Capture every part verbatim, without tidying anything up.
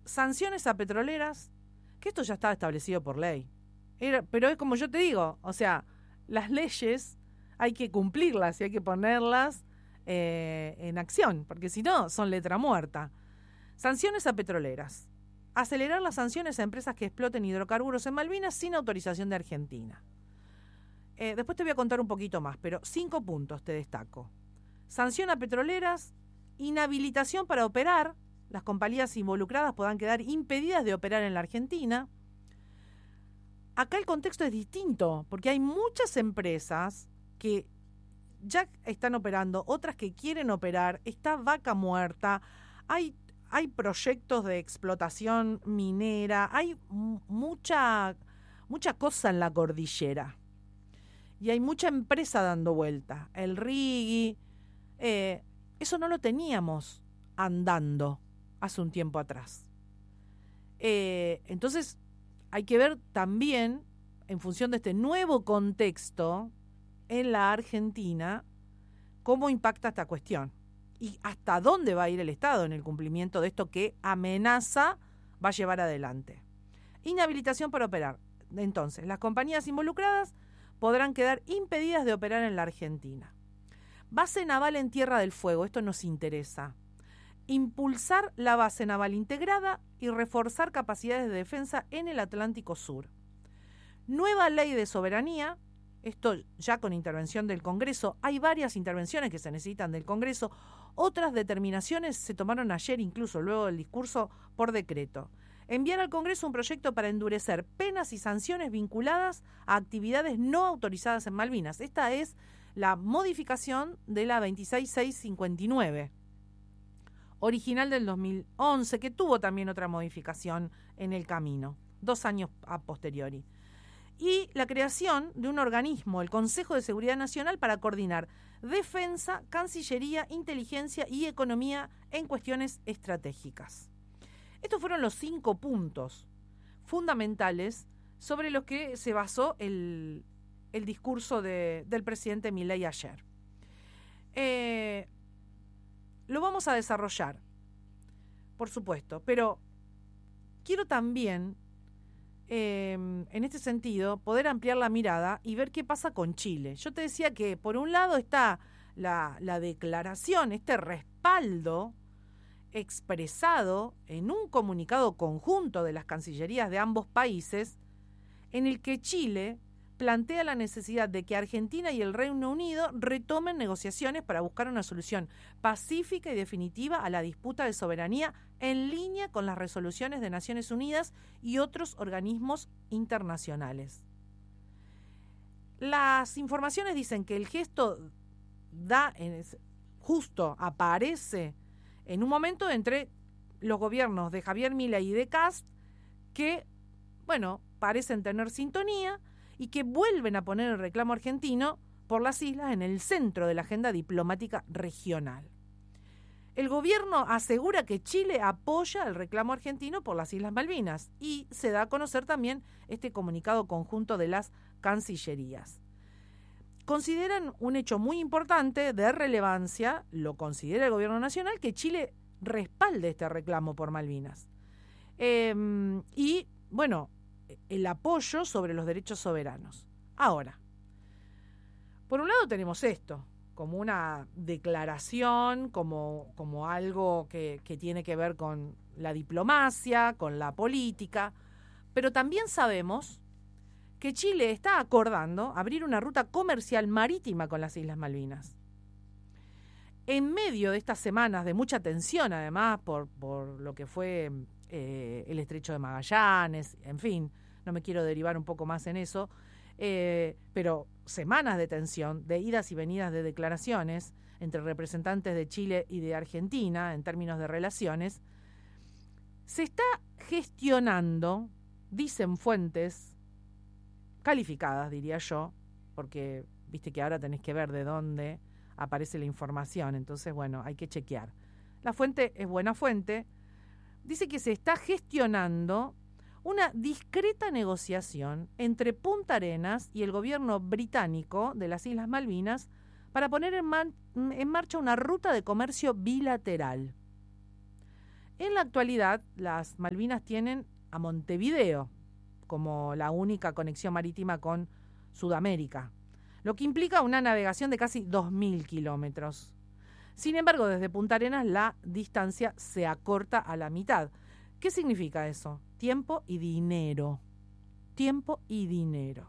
sanciones a petroleras, que esto ya estaba establecido por ley. Era, pero es como yo te digo, o sea, las leyes hay que cumplirlas y hay que ponerlas eh, en acción, porque si no, son letra muerta. Sanciones a petroleras. Acelerar las sanciones a empresas que exploten hidrocarburos en Malvinas sin autorización de Argentina. Eh, después te voy a contar un poquito más, pero cinco puntos te destaco. Sanción a petroleras, inhabilitación para operar. Las compañías involucradas podrán quedar impedidas de operar en la Argentina. Acá el contexto es distinto, porque hay muchas empresas que ya están operando, otras que quieren operar, está Vaca Muerta, hay, hay proyectos de explotación minera, hay m- mucha, mucha cosa en la cordillera. Y hay mucha empresa dando vuelta. El Rigui, eh, eso no lo teníamos andando hace un tiempo atrás. Eh, entonces, hay que ver también, en función de este nuevo contexto en la Argentina, cómo impacta esta cuestión y hasta dónde va a ir el Estado en el cumplimiento de esto que amenaza va a llevar adelante. Inhabilitación para operar. Entonces, las compañías involucradas podrán quedar impedidas de operar en la Argentina. Base naval en Tierra del Fuego, esto nos interesa. Impulsar la base naval integrada y reforzar capacidades de defensa en el Atlántico Sur. Nueva ley de soberanía, esto ya con intervención del Congreso. Hay varias intervenciones que se necesitan del Congreso. Otras determinaciones se tomaron ayer, incluso luego del discurso, por decreto. Enviar al Congreso un proyecto para endurecer penas y sanciones vinculadas a actividades no autorizadas en Malvinas. Esta es la modificación de la veintiséis mil seiscientos cincuenta y nueve, original del dos mil once, que tuvo también otra modificación en el camino, dos años a posteriori. Y la creación de un organismo, el Consejo de Seguridad Nacional, para coordinar defensa, cancillería, inteligencia y economía en cuestiones estratégicas. Estos fueron los cinco puntos fundamentales sobre los que se basó el, el discurso de, del presidente Milei ayer. Eh, lo vamos a desarrollar, por supuesto, pero quiero también, eh, en este sentido, poder ampliar la mirada y ver qué pasa con Chile. Yo te decía que, por un lado, está la, la declaración, este respaldo expresado en un comunicado conjunto de las cancillerías de ambos países, en el que Chile plantea la necesidad de que Argentina y el Reino Unido retomen negociaciones para buscar una solución pacífica y definitiva a la disputa de soberanía en línea con las resoluciones de Naciones Unidas y otros organismos internacionales. Las informaciones dicen que el gesto da, justo aparece en un momento entre los gobiernos de Javier Milei y de Kast, que, bueno, parecen tener sintonía y que vuelven a poner el reclamo argentino por las islas en el centro de la agenda diplomática regional. El gobierno asegura que Chile apoya el reclamo argentino por las Islas Malvinas y se da a conocer también este comunicado conjunto de las cancillerías. Consideran un hecho muy importante de relevancia, lo considera el gobierno nacional, que Chile respalde este reclamo por Malvinas. Eh, y, bueno, el apoyo sobre los derechos soberanos. Ahora, por un lado tenemos esto, como una declaración, como, como algo que, que tiene que ver con la diplomacia, con la política, pero también sabemos que Chile está acordando abrir una ruta comercial marítima con las Islas Malvinas. En medio de estas semanas de mucha tensión, además, por, por lo que fue eh, el Estrecho de Magallanes, en fin, no me quiero derivar un poco más en eso, eh, pero semanas de tensión, de idas y venidas de declaraciones entre representantes de Chile y de Argentina en términos de relaciones, se está gestionando, dicen fuentes calificadas, diría yo, porque viste que ahora tenés que ver de dónde aparece la información, entonces, bueno, hay que chequear. La fuente es buena fuente. Dice que se está gestionando una discreta negociación entre Punta Arenas y el gobierno británico de las Islas Malvinas para poner en, man- en marcha una ruta de comercio bilateral. En la actualidad, las Malvinas tienen a Montevideo como la única conexión marítima con Sudamérica, lo que implica una navegación de casi dos mil kilómetros. Sin embargo, desde Punta Arenas la distancia se acorta a la mitad. ¿Qué significa eso? Tiempo y dinero. Tiempo y dinero.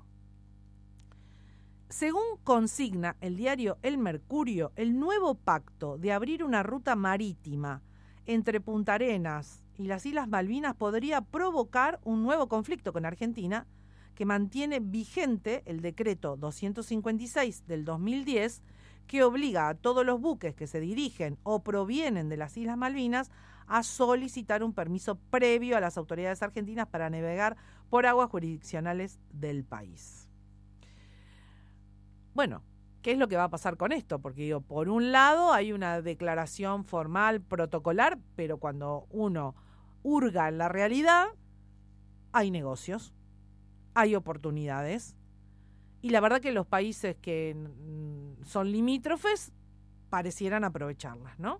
Según consigna el diario El Mercurio, el nuevo pacto de abrir una ruta marítima entre Punta Arenas y las Islas Malvinas podría provocar un nuevo conflicto con Argentina, que mantiene vigente el decreto doscientos cincuenta y seis del dos mil diez, que obliga a todos los buques que se dirigen o provienen de las Islas Malvinas a solicitar un permiso previo a las autoridades argentinas para navegar por aguas jurisdiccionales del país. Bueno, ¿qué es lo que va a pasar con esto? Porque digo, por un lado hay una declaración formal, protocolar, pero cuando uno hurga en la realidad, hay negocios, hay oportunidades. Y la verdad que los países que mm, son limítrofes parecieran aprovecharlas, ¿no?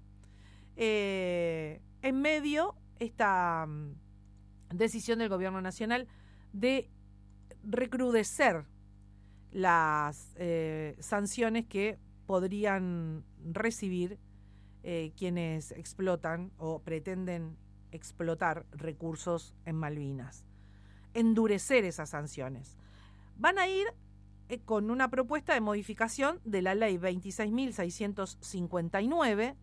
Eh, en medio, esta mm, decisión del gobierno nacional de recrudecer las eh, sanciones que podrían recibir eh, quienes explotan o pretenden explotar recursos en Malvinas. Endurecer esas sanciones. Van a ir eh, con una propuesta de modificación de la ley veintiséis mil seiscientos cincuenta y nueve.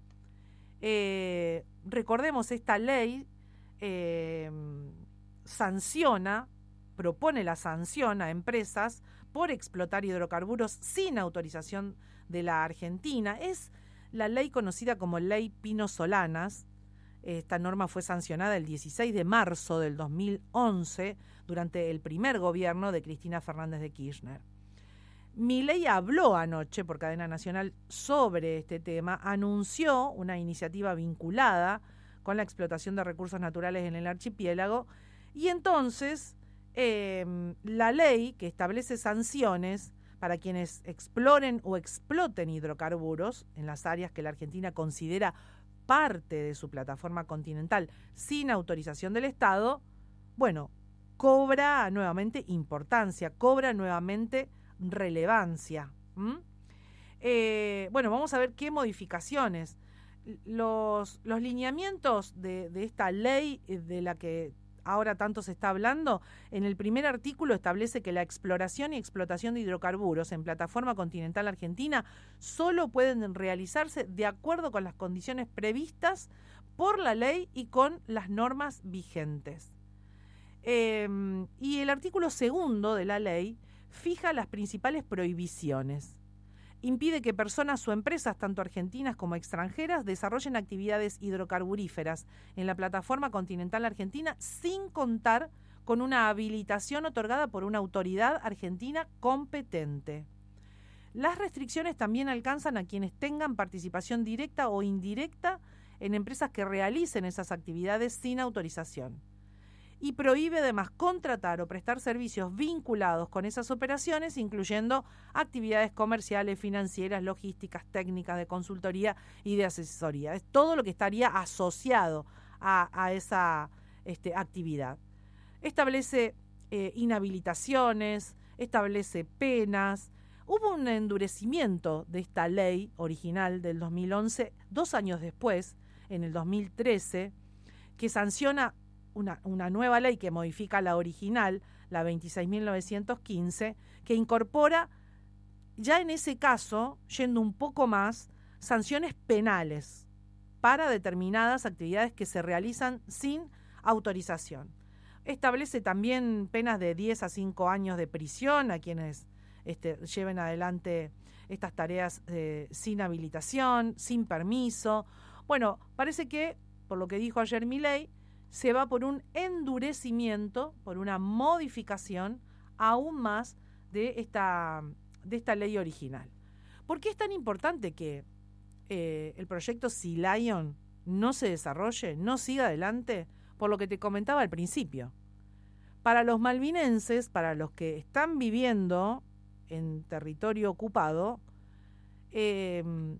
Eh, recordemos, esta ley eh, sanciona, propone la sanción a empresas por explotar hidrocarburos sin autorización de la Argentina. Es la ley conocida como Ley Pino Solanas. Esta norma fue sancionada el dieciséis de marzo del dos mil once durante el primer gobierno de Cristina Fernández de Kirchner. Milei habló anoche por cadena nacional sobre este tema, anunció una iniciativa vinculada con la explotación de recursos naturales en el archipiélago y entonces Eh, la ley que establece sanciones para quienes exploren o exploten hidrocarburos en las áreas que la Argentina considera parte de su plataforma continental sin autorización del Estado, bueno, cobra nuevamente importancia, cobra nuevamente relevancia. ¿Mm? Eh, bueno, vamos a ver qué modificaciones. Los, los lineamientos de, de esta ley de la que ahora tanto se está hablando, en el primer artículo establece que la exploración y explotación de hidrocarburos en plataforma continental argentina solo pueden realizarse de acuerdo con las condiciones previstas por la ley y con las normas vigentes. Eh, y el artículo segundo de la ley fija las principales prohibiciones. Impide que personas o empresas, tanto argentinas como extranjeras, desarrollen actividades hidrocarburíferas en la plataforma continental argentina sin contar con una habilitación otorgada por una autoridad argentina competente. Las restricciones también alcanzan a quienes tengan participación directa o indirecta en empresas que realicen esas actividades sin autorización. Y prohíbe además contratar o prestar servicios vinculados con esas operaciones, incluyendo actividades comerciales, financieras, logísticas, técnicas, de consultoría y de asesoría. Es todo lo que estaría asociado a, a esa este, actividad. Establece eh, inhabilitaciones, establece penas. Hubo un endurecimiento de esta ley original del dos mil once, dos años después, en el dos mil trece, que sanciona Una, una nueva ley que modifica la original, la veintiséis mil novecientos quince, que incorpora, ya en ese caso, yendo un poco más, sanciones penales para determinadas actividades que se realizan sin autorización. Establece también penas de diez a cinco años de prisión a quienes este, lleven adelante estas tareas eh, sin habilitación, sin permiso. Bueno, parece que, por lo que dijo ayer Milei, se va por un endurecimiento, por una modificación aún más de esta, de esta ley original. ¿Por qué es tan importante que eh, el proyecto Sea Lion no se desarrolle, no siga adelante? Por lo que te comentaba al principio. Para los malvinenses, para los que están viviendo en territorio ocupado, eh,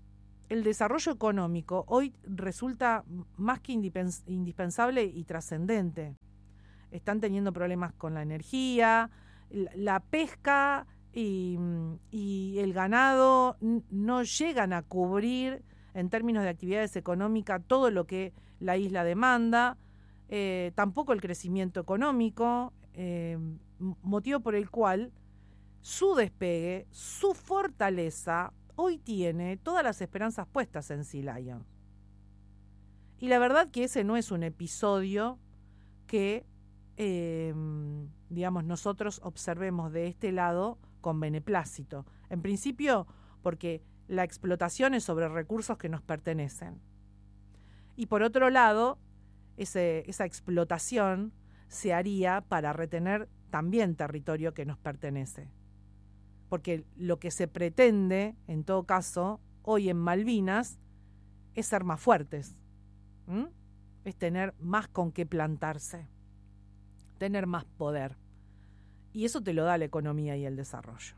el desarrollo económico hoy resulta más que indipens- indispensable y trascendente. Están teniendo problemas con la energía, la, la pesca y, y el ganado n- no llegan a cubrir en términos de actividades económicas todo lo que la isla demanda, eh, tampoco el crecimiento económico, eh, motivo por el cual su despegue, su fortaleza, hoy tiene todas las esperanzas puestas en Sea Lion. Y la verdad que ese no es un episodio que, eh, digamos, nosotros observemos de este lado con beneplácito. En principio, porque la explotación es sobre recursos que nos pertenecen. Y por otro lado, ese, esa explotación se haría para retener también territorio que nos pertenece. Porque lo que se pretende, en todo caso, hoy en Malvinas, es ser más fuertes. ¿Mm? Es tener más con qué plantarse, tener más poder. Y eso te lo da la economía y el desarrollo.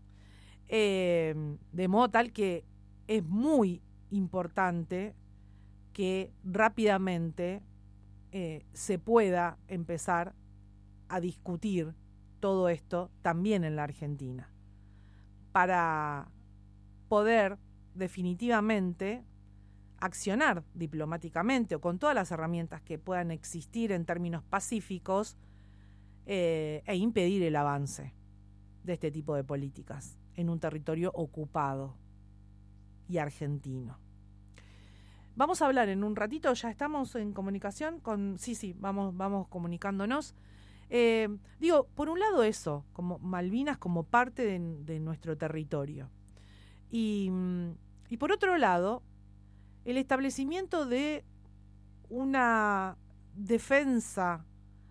Eh, de modo tal que es muy importante que rápidamente eh, se pueda empezar a discutir todo esto también en la Argentina, para poder definitivamente accionar diplomáticamente o con todas las herramientas que puedan existir en términos pacíficos eh, e impedir el avance de este tipo de políticas en un territorio ocupado y argentino. Vamos a hablar en un ratito, ya estamos en comunicación con... Sí, sí, vamos, vamos comunicándonos. Eh, digo, por un lado eso, como Malvinas como parte de, de nuestro territorio. Y, y por otro lado, el establecimiento de una defensa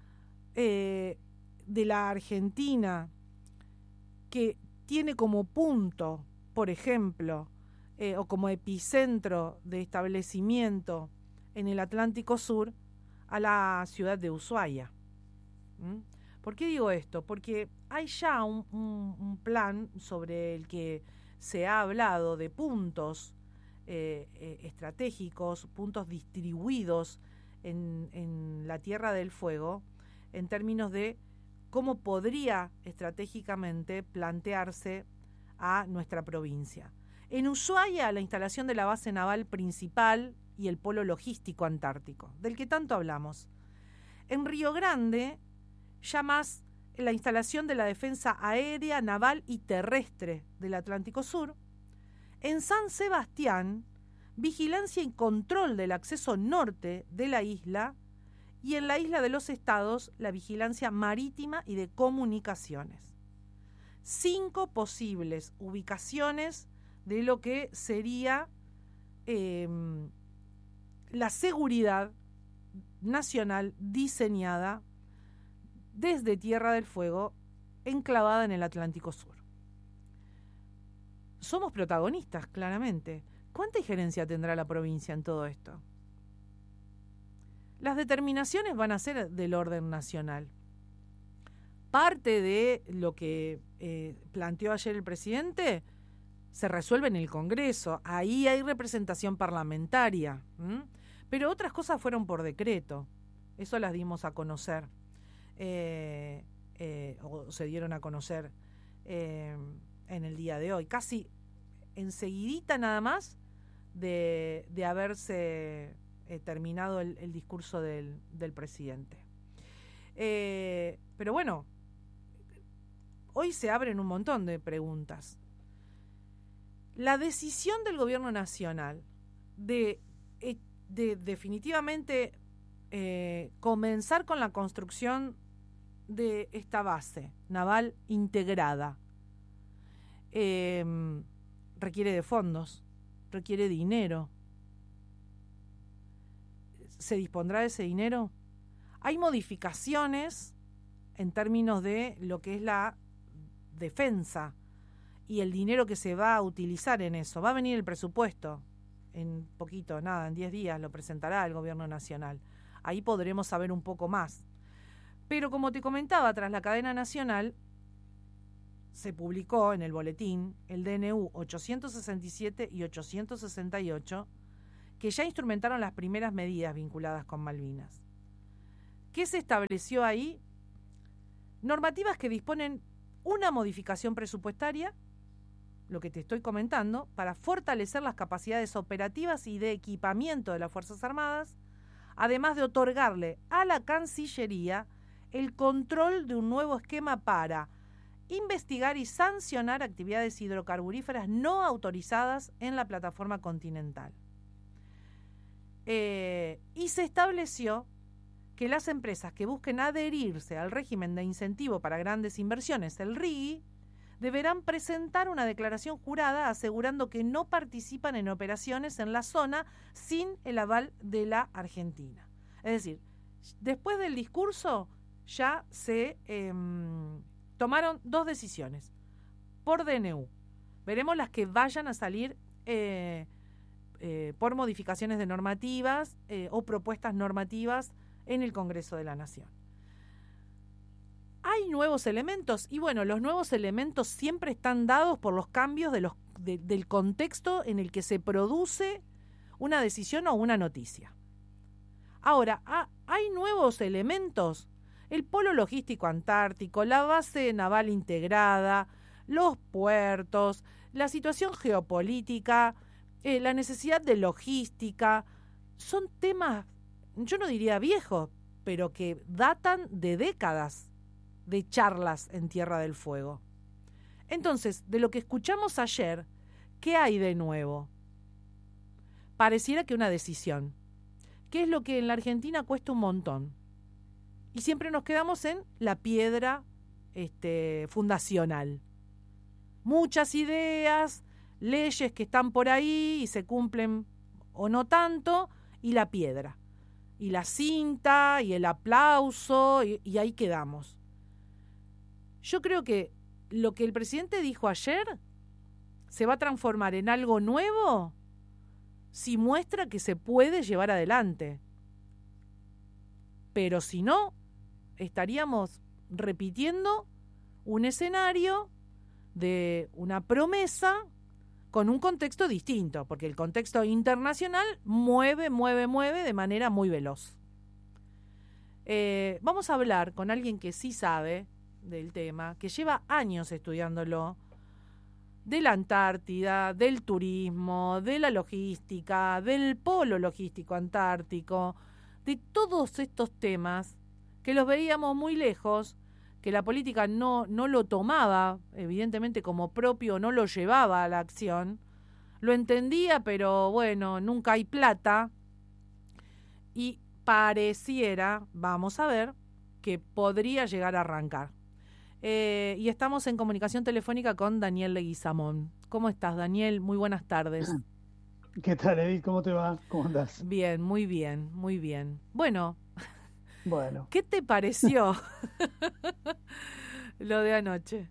eh, de la Argentina que tiene como punto, por ejemplo, eh, o como epicentro de establecimiento en el Atlántico Sur, a la ciudad de Ushuaia. ¿Mm? ¿Por qué digo esto? Porque hay ya un, un, un plan sobre el que se ha hablado de puntos eh, eh, estratégicos, puntos distribuidos en, en la Tierra del Fuego, en términos de cómo podría estratégicamente plantearse a nuestra provincia. En Ushuaia, la instalación de la base naval principal y el polo logístico antártico, del que tanto hablamos. En Río Grande, ya más la instalación de la defensa aérea, naval y terrestre del Atlántico Sur. En San Sebastián, vigilancia y control del acceso norte de la isla, y en la isla de los Estados, la vigilancia marítima y de comunicaciones. Cinco posibles ubicaciones de lo que sería eh, la seguridad nacional diseñada desde Tierra del Fuego, enclavada en el Atlántico Sur. Somos protagonistas, claramente. ¿Cuánta injerencia tendrá la provincia en todo esto? Las determinaciones van a ser del orden nacional. Parte de lo que eh, planteó ayer el presidente se resuelve en el Congreso. Ahí hay representación parlamentaria. ¿m? Pero otras cosas fueron por decreto. Eso las dimos a conocer. Eh, eh, o se dieron a conocer eh, en el día de hoy. Casi enseguidita nada más de, de haberse... Eh, terminado el, el discurso del, del presidente. Eh, pero bueno, hoy se abren un montón de preguntas. La decisión del gobierno nacional de, de definitivamente eh, comenzar con la construcción de esta base naval integrada eh, requiere de fondos, requiere dinero. ¿Se dispondrá de ese dinero? Hay modificaciones en términos de lo que es la defensa y el dinero que se va a utilizar en eso. Va a venir el presupuesto en poquito, nada, en diez días lo presentará el gobierno nacional. Ahí podremos saber un poco más. Pero como te comentaba, tras la cadena nacional se publicó en el boletín el D N U ochocientos sesenta y siete y ochocientos sesenta y ocho, que ya instrumentaron las primeras medidas vinculadas con Malvinas. ¿Qué se estableció ahí? Normativas que disponen una modificación presupuestaria, lo que te estoy comentando, para fortalecer las capacidades operativas y de equipamiento de las Fuerzas Armadas, además de otorgarle a la Cancillería el control de un nuevo esquema para investigar y sancionar actividades hidrocarburíferas no autorizadas en la plataforma continental. Eh, y se estableció que las empresas que busquen adherirse al régimen de incentivo para grandes inversiones, el R I G I, deberán presentar una declaración jurada asegurando que no participan en operaciones en la zona sin el aval de la Argentina. Es decir, después del discurso ya se eh, tomaron dos decisiones por D N U. Veremos las que vayan a salir eh, eh, por modificaciones de normativas eh, o propuestas normativas en el Congreso de la Nación. Hay nuevos elementos y bueno, los nuevos elementos siempre están dados por los cambios de los, de, del contexto en el que se produce una decisión o una noticia. Ahora, ¿ha, ¿hay nuevos elementos? El polo logístico antártico, la base naval integrada, los puertos, la situación geopolítica, eh, la necesidad de logística, son temas, yo no diría viejos, pero que datan de décadas de charlas en Tierra del Fuego. Entonces, de lo que escuchamos ayer, ¿qué hay de nuevo? Pareciera que una decisión, que es lo que en la Argentina cuesta un montón. Y siempre nos quedamos en la piedra este, fundacional. Muchas ideas, leyes que están por ahí y se cumplen o no tanto, y la piedra. Y la cinta, y el aplauso, y, y ahí quedamos. Yo creo que lo que el presidente dijo ayer se va a transformar en algo nuevo si muestra que se puede llevar adelante. Pero si no, estaríamos repitiendo un escenario de una promesa con un contexto distinto, porque el contexto internacional mueve, mueve, mueve de manera muy veloz. Eh, vamos a hablar con alguien que sí sabe del tema, que lleva años estudiándolo, de la Antártida, del turismo, de la logística, del polo logístico antártico, de todos estos temas que los veíamos muy lejos, que la política no, no lo tomaba, evidentemente como propio, no lo llevaba a la acción, lo entendía, pero bueno, nunca hay plata, y pareciera, vamos a ver, que podría llegar a arrancar. Eh, y estamos en comunicación telefónica con Daniel Leguizamón. ¿Cómo estás, Daniel? Muy buenas tardes. ¿Qué tal, Edith? ¿Cómo te va? ¿Cómo andás? Bien, muy bien, muy bien. Bueno, bueno. ¿Qué te pareció lo de anoche?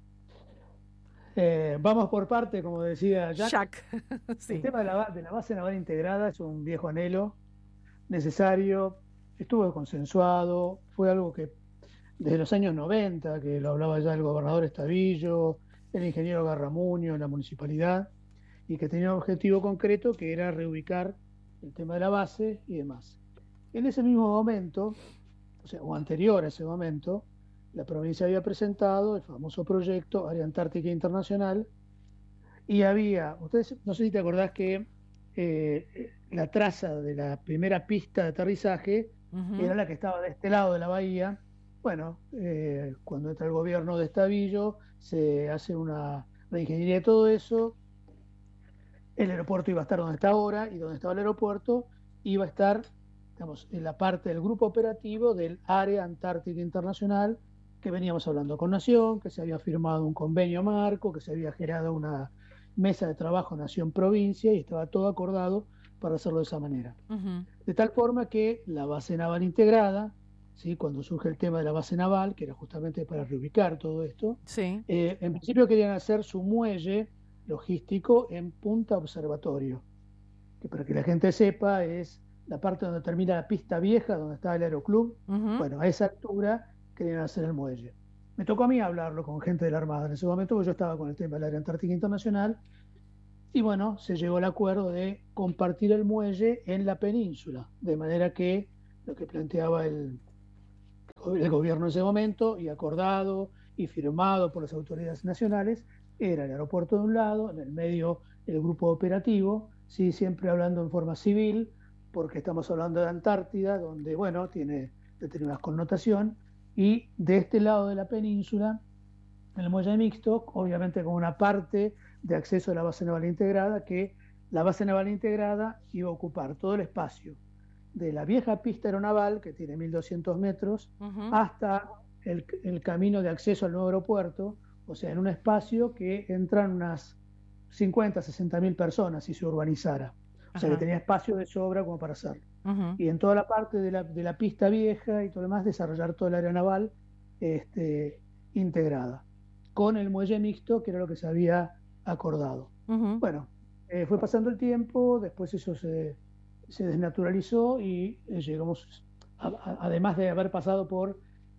Eh, vamos por parte, como decía Jack. Jack. Sí. El tema de la, de la base naval integrada es un viejo anhelo necesario, estuvo consensuado, fue algo que desde los años noventa, que lo hablaba ya el gobernador Estavillo, el ingeniero Garramuño, la municipalidad, y que tenía un objetivo concreto que era reubicar el tema de la base y demás. En ese mismo momento, o sea, o anterior a ese momento, la provincia había presentado el famoso proyecto Área Antártica Internacional, y había, ustedes, no sé si te acordás que eh, la traza de la primera pista de aterrizaje uh-huh. era la que estaba de este lado de la bahía. Bueno, eh, cuando entra el gobierno de Estavillo, se hace una reingeniería de todo eso. El aeropuerto iba a estar donde está ahora, y donde estaba el aeropuerto iba a estar, digamos, en la parte del grupo operativo del Área Antártica Internacional, que veníamos hablando con Nación, que se había firmado un convenio marco, que se había generado una mesa de trabajo Nación-Provincia, y estaba todo acordado para hacerlo de esa manera. Uh-huh. De tal forma que la base naval integrada, ¿sí? Cuando surge el tema de la base naval, que era justamente para reubicar todo esto, sí. eh, en principio querían hacer su muelle logístico en Punta Observatorio, que para que la gente sepa es la parte donde termina la pista vieja, donde estaba el aeroclub. Uh-huh. Bueno, a esa altura querían hacer el muelle. me tocó a mí hablarlo con gente de la Armada en ese momento, porque yo estaba con el tema del área antártica internacional, y bueno, se llegó al acuerdo de compartir el muelle en la península, de manera que lo que planteaba el, el gobierno en ese momento, y acordado y firmado por las autoridades nacionales, era el aeropuerto de un lado, en el medio el grupo operativo, sí, siempre hablando en forma civil, porque estamos hablando de Antártida, donde, bueno, tiene determinadas connotación, y de este lado de la península, el muelle mixto, obviamente con una parte de acceso a la base naval integrada, que la base naval integrada iba a ocupar todo el espacio de la vieja pista aeronaval, que tiene mil doscientos metros, uh-huh. hasta el, el camino de acceso al nuevo aeropuerto, o sea, en un espacio que entran unas cincuenta, sesenta mil personas si se urbanizara. O sea, uh-huh. que tenía espacio de sobra como para hacerlo. Uh-huh. Y en toda la parte de la, de la pista vieja y todo lo demás, desarrollar toda el área naval este, integrada, con el muelle mixto, que era lo que se había acordado. Uh-huh. Bueno, eh, fue pasando el tiempo, después eso se, se desnaturalizó y eh, llegamos, a, a, además de haber pasado por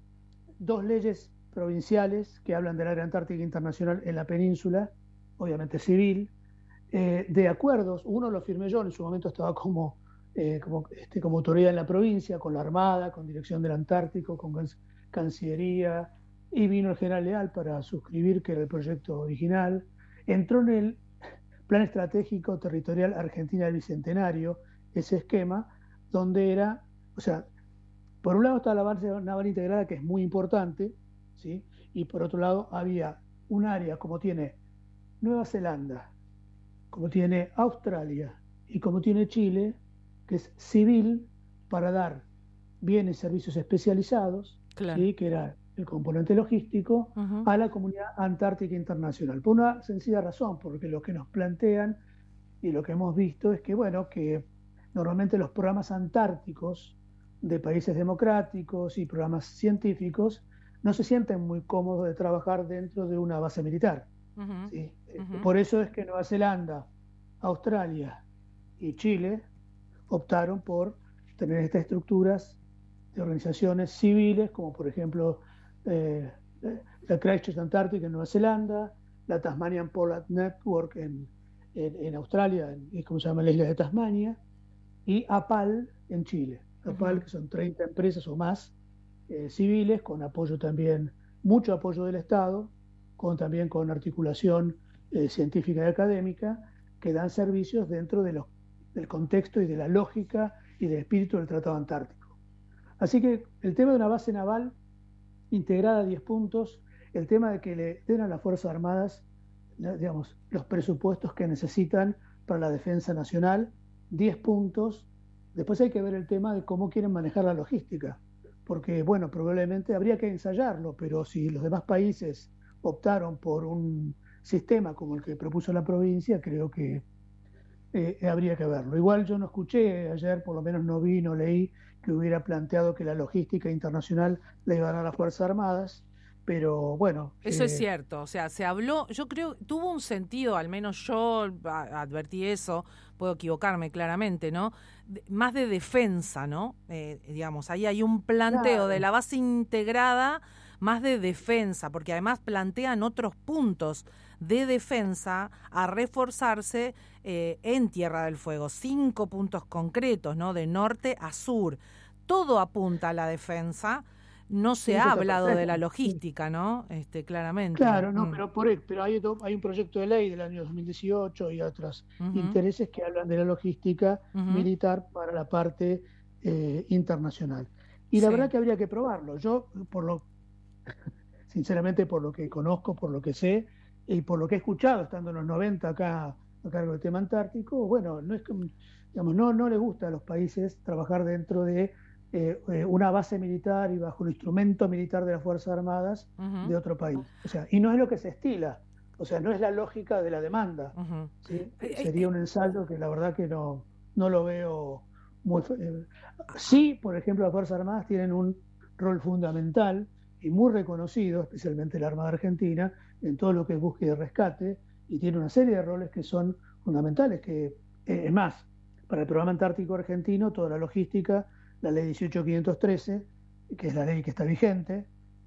dos leyes provinciales que hablan del área antártica internacional en la península, obviamente civil, eh, de acuerdos, uno lo firmé yo, en su momento estaba como, eh, como, este, como autoridad en la provincia, con la Armada, con Dirección del Antártico, con Cancillería, y vino el general Leal para suscribir, que era el proyecto original. Entró en el Plan Estratégico Territorial Argentina del Bicentenario, ese esquema, donde era, o sea, por un lado está la base naval integrada, que es muy importante, ¿sí? Y por otro lado había un área como tiene Nueva Zelanda, como tiene Australia y como tiene Chile, que es civil, para dar bienes y servicios especializados, claro. ¿sí? Que era el componente logístico, uh-huh. a la comunidad antártica internacional. Por una sencilla razón, porque lo que nos plantean y lo que hemos visto es que, bueno, que normalmente los programas antárticos de países democráticos y programas científicos no se sienten muy cómodos de trabajar dentro de una base militar. Uh-huh. ¿sí? Uh-huh. Por eso es que Nueva Zelanda, Australia y Chile optaron por tener estas estructuras de organizaciones civiles, como por ejemplo eh, la Christchurch Antarctic en Nueva Zelanda, la Tasmanian Polar Network en, en, en Australia, en, como se llama la isla de Tasmania, y APAL en Chile. APAL, uh-huh. que son treinta empresas o más eh, civiles, con apoyo también, mucho apoyo del Estado, con también con articulación eh, científica y académica, que dan servicios dentro de los, del contexto y de la lógica y del espíritu del Tratado Antártico. Así que el tema de una base naval integrada a diez puntos, el tema de que le den a las Fuerzas Armadas, digamos, los presupuestos que necesitan para la defensa nacional, diez puntos. Después hay que ver el tema de cómo quieren manejar la logística, porque, bueno, probablemente habría que ensayarlo, pero si los demás países optaron por un sistema como el que propuso la provincia, creo que eh, habría que verlo. Igual yo no escuché ayer, por lo menos no vi, no leí que hubiera planteado que la logística internacional la iban a las Fuerzas Armadas, pero bueno. Eso eh, es cierto, o sea, se habló, yo creo, tuvo un sentido, al menos yo advertí eso, puedo equivocarme claramente, ¿no? De, más de defensa, ¿no? Eh, digamos, ahí hay un planteo claro. de la base integrada, más de defensa, porque además plantean otros puntos de defensa a reforzarse eh, en Tierra del Fuego, cinco puntos concretos, ¿no? De norte a sur. Todo apunta a la defensa. No se sí, ha hablado de la logística, ¿no? Este, claramente. Claro, no, mm. pero por pero hay, hay un proyecto de ley del año dos mil dieciocho y otros uh-huh. intereses que hablan de la logística uh-huh. militar para la parte eh, internacional. Y la sí. verdad que habría que probarlo. Yo, por lo sinceramente, por lo que conozco, por lo que sé y por lo que he escuchado, estando en los noventa acá a cargo del tema antártico, bueno, no es que, digamos, no, no le gusta a los países trabajar dentro de Eh, eh, una base militar y bajo el instrumento militar de las Fuerzas Armadas uh-huh. de otro país. O sea, y no es lo que se estila, o sea, no es la lógica de la demanda. Uh-huh. ¿sí? Eh, Sería un ensayo que la verdad que no, no lo veo muy... Eh, sí, por ejemplo, las Fuerzas Armadas tienen un rol fundamental y muy reconocido, especialmente la Armada Argentina, en todo lo que es búsqueda y rescate, y tiene una serie de roles que son fundamentales, que eh, es más, para el programa antártico argentino, toda la logística, la ley dieciocho mil quinientos trece, que es la ley que está vigente,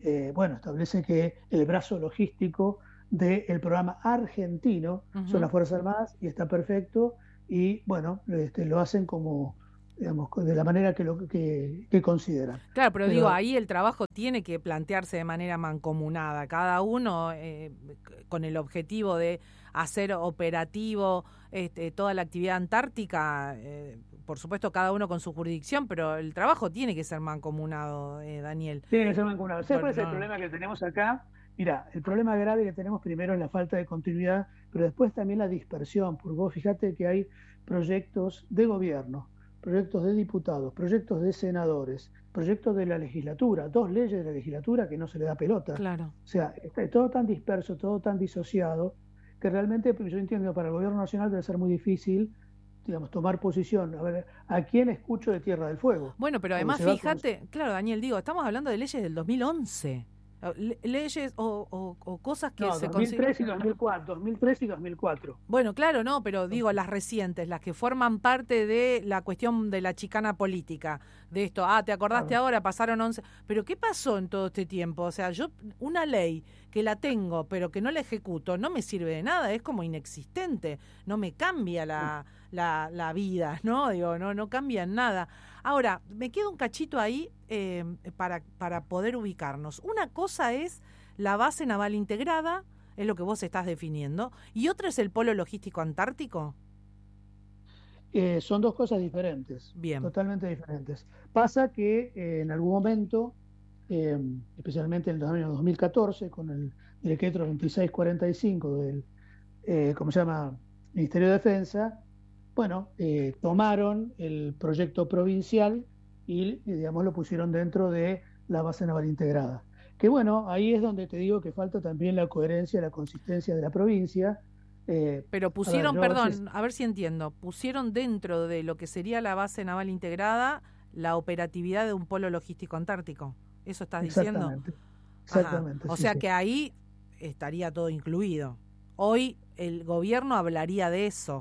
eh, bueno, establece que el brazo logístico del programa argentino uh-huh. son las Fuerzas Armadas y está perfecto, y bueno, este, lo hacen como, digamos, de la manera que lo que, que consideran. Claro, pero, pero digo, ahí el trabajo tiene que plantearse de manera mancomunada, cada uno eh, con el objetivo de hacer operativo este, toda la actividad antártica, eh, por supuesto cada uno con su jurisdicción, pero el trabajo tiene que ser mancomunado, eh, Daniel. Tiene que ser mancomunado. ¿Sabes cuál es el problema que tenemos acá? Mira, el problema grave que tenemos primero es la falta de continuidad, pero después también la dispersión, porque vos fíjate que hay proyectos de gobierno, proyectos de diputados, proyectos de senadores, proyectos de la legislatura, dos leyes de la legislatura que no se le da pelota. Claro. O sea, está todo tan disperso, todo tan disociado, que realmente yo entiendo para el gobierno nacional debe ser muy difícil, digamos, tomar posición. A ver, ¿a quién escucho de Tierra del Fuego? Bueno, pero además fíjate, con... claro, Daniel, digo, estamos hablando de leyes del dos mil once. Le leyes o, o, o cosas que no, se dos mil tres y dos mil cuatro, dos mil tres y dos mil cuatro. Bueno, claro, no, pero digo las recientes, las que forman parte de la cuestión de la chicana política, de esto, ah, ¿te acordaste claro. ahora? Pasaron once, pero ¿qué pasó en todo este tiempo? O sea, yo, una ley que la tengo, pero que no la ejecuto, no me sirve de nada, es como inexistente, no me cambia la, la, la vida, ¿no? Digo, no, no cambia en nada. Ahora, me queda un cachito ahí eh, para, para poder ubicarnos. Una cosa es la base naval integrada, es lo que vos estás definiendo, y otra es el polo logístico antártico. Eh, son dos cosas diferentes, Bien. Totalmente diferentes. Pasa que eh, en algún momento, eh, especialmente en el año dos mil catorce, con el decreto veintiséis cuarenta y cinco del, eh, ¿cómo se llama?, Ministerio de Defensa, bueno, eh, tomaron el proyecto provincial y, digamos, lo pusieron dentro de la base naval integrada. Que bueno, ahí es donde te digo que falta también la coherencia, la consistencia de la provincia. Eh, Pero pusieron, a ver, perdón, a, veces... a ver si entiendo, pusieron dentro de lo que sería la base naval integrada la operatividad de un polo logístico antártico. ¿Eso estás diciendo? Exactamente. Exactamente. O sí, sea sí. que ahí estaría todo incluido. Hoy el gobierno hablaría de eso.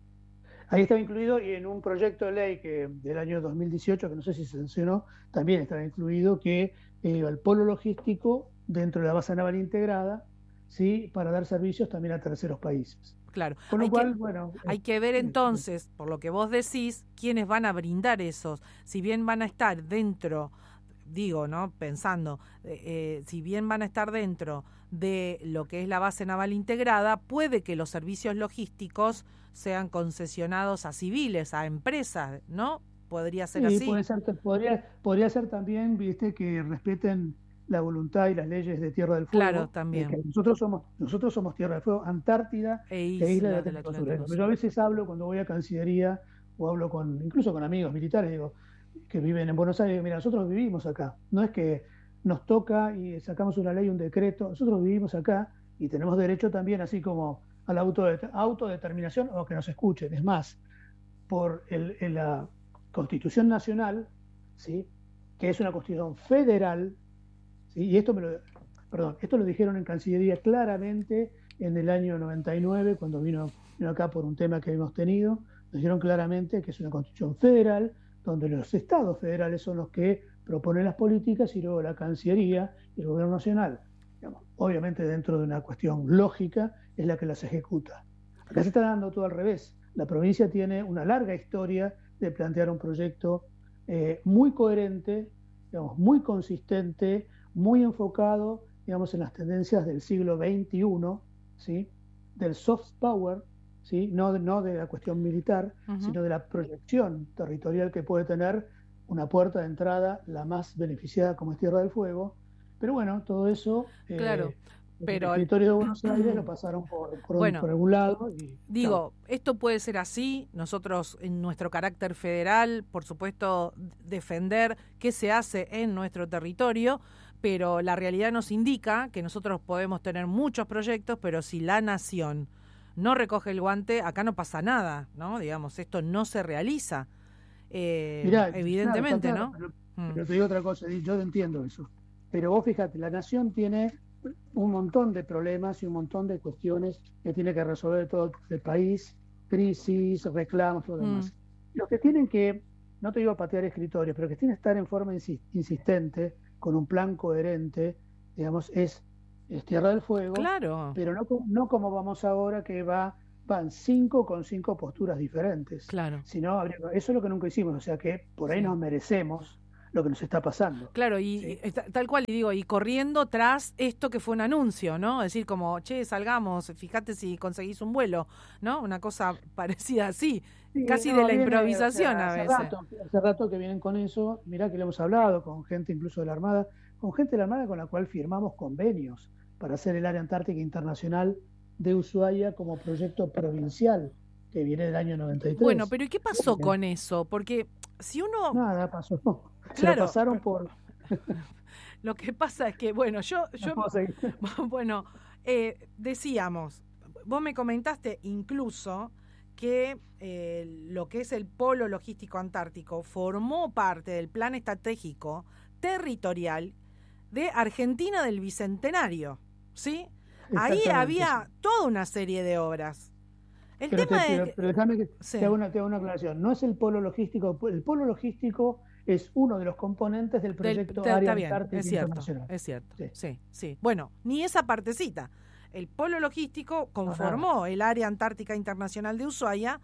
Ahí estaba incluido, y en un proyecto de ley que del año dos mil dieciocho, que no sé si se sancionó, también estaba incluido que eh, el polo logístico dentro de la base naval integrada, sí, para dar servicios también a terceros países. Claro. Con lo hay cual, que, bueno... Hay que ver entonces, por lo que vos decís, quiénes van a brindar esos. Si bien van a estar dentro, digo, ¿no? Pensando, eh, si bien van a estar dentro de lo que es la base naval integrada, puede que los servicios logísticos sean concesionados a civiles, a empresas, ¿no? Podría ser sí, así. Puede ser, podría, podría ser también, viste, que respeten la voluntad y las leyes de Tierra del Fuego. Claro, también. Eh, que nosotros somos nosotros somos Tierra del Fuego, Antártida e isla, isla del de Atlántico Sur. Yo a veces hablo cuando voy a Cancillería o hablo con incluso con amigos militares, digo, que viven en Buenos Aires, digo, mira, nosotros vivimos acá. No es que nos toca y sacamos una ley, un decreto, nosotros vivimos acá y tenemos derecho también, así como a la autodeterminación, o que nos escuchen. Es más, por el, el, la Constitución Nacional, ¿sí?, que es una Constitución federal, ¿sí?, y esto me lo, perdón, esto lo dijeron en Cancillería claramente en el año noventa y nueve, cuando vino, vino acá por un tema que hemos tenido, nos dijeron claramente que es una Constitución federal, donde los estados federales son los que proponen las políticas y luego la Cancillería y el Gobierno Nacional, digamos, obviamente dentro de una cuestión lógica, es la que las ejecuta. Acá se está dando todo al revés. La provincia tiene una larga historia de plantear un proyecto eh, muy coherente, digamos, muy consistente, muy enfocado, digamos, en las tendencias del siglo veintiuno, ¿sí?, del soft power, ¿sí?, no, no de la cuestión militar, uh-huh. sino de la proyección territorial que puede tener una puerta de entrada la más beneficiada como es Tierra del Fuego. Pero bueno, todo eso... Claro. Eh, Pero el territorio de Buenos Aires lo pasaron por, por, bueno, por algún lado. Y, digo, no. Esto puede ser así. Nosotros, en nuestro carácter federal, por supuesto, defender qué se hace en nuestro territorio, pero la realidad nos indica que nosotros podemos tener muchos proyectos, pero si la nación no recoge el guante, acá no pasa nada, ¿no? Digamos, esto no se realiza. Eh, Mirá, evidentemente, claro, ¿no? Pero, mm. pero te digo otra cosa, yo entiendo eso. Pero vos fíjate, la nación tiene un montón de problemas y un montón de cuestiones que tiene que resolver todo el país, crisis, reclamos, todo lo mm. demás. Los que tienen que, no te digo patear escritorios, pero que tienen que estar en forma insistente, con un plan coherente, digamos, es, es Tierra del Fuego, Claro, pero no, co- no como vamos ahora, que va, van cinco con cinco posturas diferentes, claro, sino habría- eso es lo que nunca hicimos, o sea que por ahí sí. nos merecemos lo que nos está pasando. Claro, y, y ¿Sí? está- tal cual, y digo, y corriendo tras esto que fue un anuncio, ¿no? Es decir, como, che, salgamos, fíjate si conseguís un vuelo, ¿no? Una cosa parecida así, Sí, casi de no, la viene, o improvisación sea, a hace veces. rato, hace rato que vienen con eso, mirá que le hemos hablado con gente incluso de la Armada, con gente de la Armada con la cual firmamos convenios para hacer el área antártica internacional de Ushuaia como proyecto provincial, que viene del año Bueno, noventa y tres. pero ¿y qué Bueno, pasó con eso? Porque si uno, nada, pasó. Se lo claro, pasaron pero por... lo que pasa es que, bueno, yo, No yo, puedo seguir. bueno, eh, decíamos, vos me comentaste incluso que eh, lo que es el polo logístico antártico formó parte del plan estratégico territorial de Argentina del Bicentenario, ¿sí? Ahí Exactamente, sí. había toda una serie de obras. El Pero, te, tema es pero, que, pero déjame que te sí, haga una, te haga una aclaración. No es el polo logístico, el polo logístico es uno de los componentes del del- proyecto te- Área está bien, es Antártica cierto, Internacional. es cierto, Sí, sí, sí. Bueno, ni esa partecita. El polo logístico no, nada. conformó el Área Antártica Internacional de Ushuaia.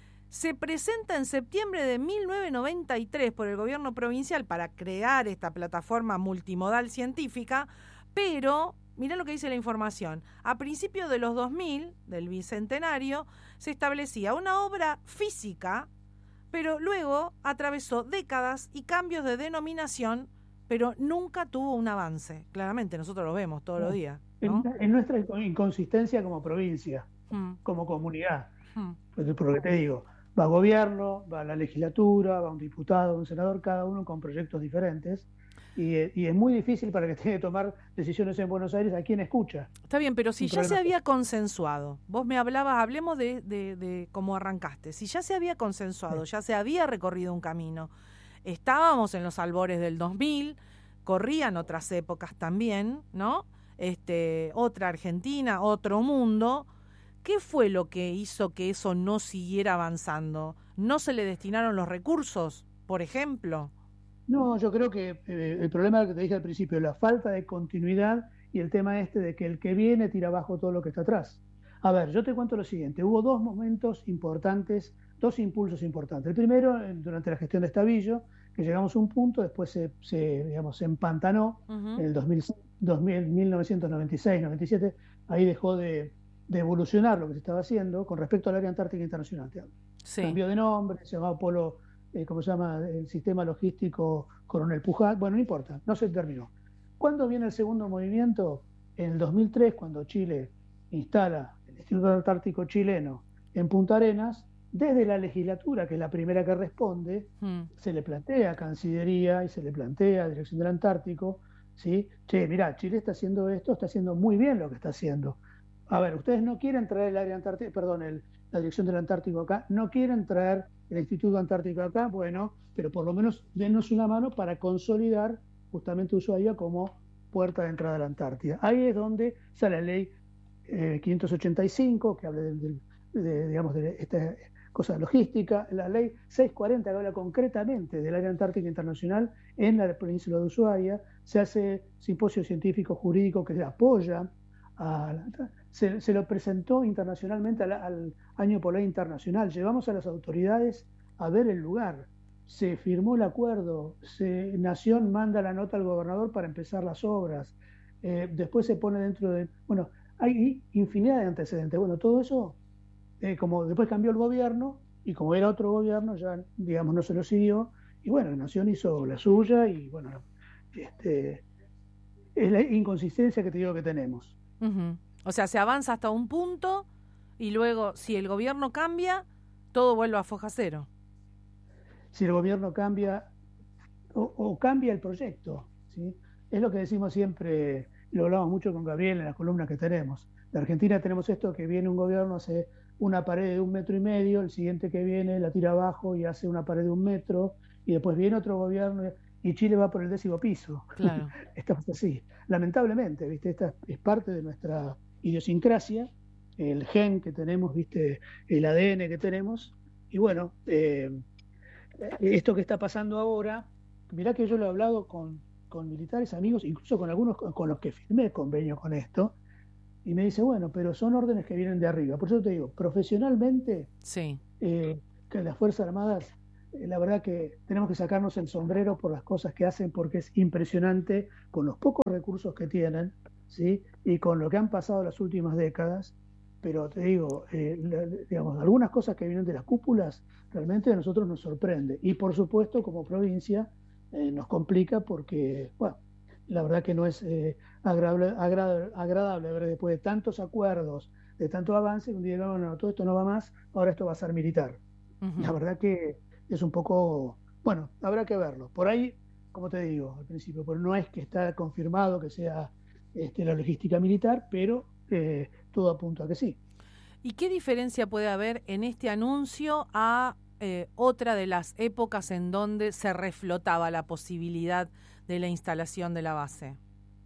Se presenta en septiembre de mil novecientos noventa y tres por el gobierno provincial para crear esta plataforma multimodal científica, pero, mirá lo que dice la información, a principios de los dos mil, del Bicentenario, se establecía una obra física, pero luego atravesó décadas y cambios de denominación, pero nunca tuvo un avance. Claramente, nosotros lo vemos todos los No. días, En, ¿no? en nuestra inconsistencia como provincia, Mm, como comunidad, mm. pues, por lo que te digo, va gobierno, va la legislatura, va un diputado, un senador, cada uno con proyectos diferentes, y, eh, y es muy difícil para que tenga que tomar decisiones en Buenos Aires a quién escucha. Está bien, pero si Un ya se problema había serio. consensuado, vos me hablabas, hablemos de, de, de cómo arrancaste, si ya se había consensuado, Sí. ya se había recorrido un camino, estábamos en los albores del dos mil, corrían otras épocas también, ¿no? Este, otra Argentina, otro mundo. ¿Qué fue lo que hizo que eso no siguiera avanzando? ¿No se le destinaron los recursos, por ejemplo? No, yo creo que eh, el problema que te dije al principio, la falta de continuidad y el tema este de que el que viene tira abajo todo lo que está atrás. A ver, yo te cuento lo siguiente, hubo dos momentos importantes, dos impulsos importantes. El primero, eh, durante la gestión de Estavillo, que llegamos a un punto, después se, se, digamos, se empantanó Ujú. en el dos mil, dos mil, mil novecientos noventa y seis, noventa y siete, ahí dejó de, de evolucionar lo que se estaba haciendo con respecto al área antártica internacional. Te hablo. Sí. Cambió de nombre, se llamaba Polo, eh, ¿cómo se llama? El sistema logístico Coronel Pujat. Bueno, no importa, no se terminó. ¿Cuándo viene el segundo movimiento? En el dos mil tres, cuando Chile instala el Instituto Antártico Chileno en Punta Arenas, desde la legislatura, que es la primera que responde, Mm. se le plantea a Cancillería y se le plantea a Dirección del Antártico, ¿sí? Che, mirá, Chile está haciendo esto, está haciendo muy bien lo que está haciendo. A ver, ustedes no quieren traer el área antártica, perdón, el, la Dirección del Antártico acá, no quieren traer el Instituto Antártico acá, bueno, pero por lo menos dennos una mano para consolidar justamente Ushuaia como puerta de entrada a la Antártida. Ahí es donde sale la ley eh, quinientos ochenta y cinco, que habla de, de, de, digamos, de esta cosa logística, la ley seiscientos cuarenta, que habla concretamente del área antártica internacional en la península de Ushuaia, se hace simposio científico jurídico que se apoya a la, se, se, lo presentó internacionalmente al, al Año Polar Internacional, llevamos a las autoridades a ver el lugar, se firmó el acuerdo, se, Nación manda la nota al gobernador para empezar las obras, eh, después se pone dentro de, bueno, hay infinidad de antecedentes, bueno, todo eso, eh, como después cambió el gobierno, y como era otro gobierno, ya, digamos, no se lo siguió, y bueno, la Nación hizo la suya, y bueno, este, es la inconsistencia que te digo que tenemos. Uh-huh. O sea, se avanza hasta un punto y luego, si el gobierno cambia, todo vuelve a foja cero. Si el gobierno cambia o, o cambia el proyecto, ¿sí? Es lo que decimos siempre, lo hablamos mucho con Gabriel en las columnas que tenemos. De Argentina tenemos esto, que viene un gobierno, hace una pared de un metro y medio, el siguiente que viene la tira abajo y hace una pared de un metro, y después viene otro gobierno y Chile va por el décimo piso. Claro. Estamos así. Lamentablemente, ¿viste? Esta es parte de nuestra idiosincrasia, el gen que tenemos, ¿viste? El A D N que tenemos. Y bueno, eh, esto que está pasando ahora, mirá que yo lo he hablado con, con militares amigos, incluso con algunos con, con los que firmé convenio con esto, y me dice, bueno, pero son órdenes que vienen de arriba. Por eso te digo, profesionalmente, Sí. eh, que las Fuerzas Armadas, eh, la verdad que tenemos que sacarnos el sombrero por las cosas que hacen, porque es impresionante con los pocos recursos que tienen, ¿sí? Y con lo que han pasado las últimas décadas. Pero te digo, eh, la- digamos, algunas cosas que vienen de las cúpulas realmente a nosotros nos sorprende. Y por supuesto, como provincia, eh, nos complica porque, bueno, la verdad que no es eh, agradable, agradable, agradable ver después de tantos acuerdos, de tanto avance, que un día digamos, no, todo esto no va más, ahora esto va a ser militar. La Ujú. verdad que es un poco, bueno, habrá que verlo. Por ahí, como te digo al principio, pero no es que está confirmado que sea este, la logística militar, pero eh, todo apunta a que sí. ¿Y qué diferencia puede haber en este anuncio a eh, otra de las épocas en donde se reflotaba la posibilidad de la instalación de la base?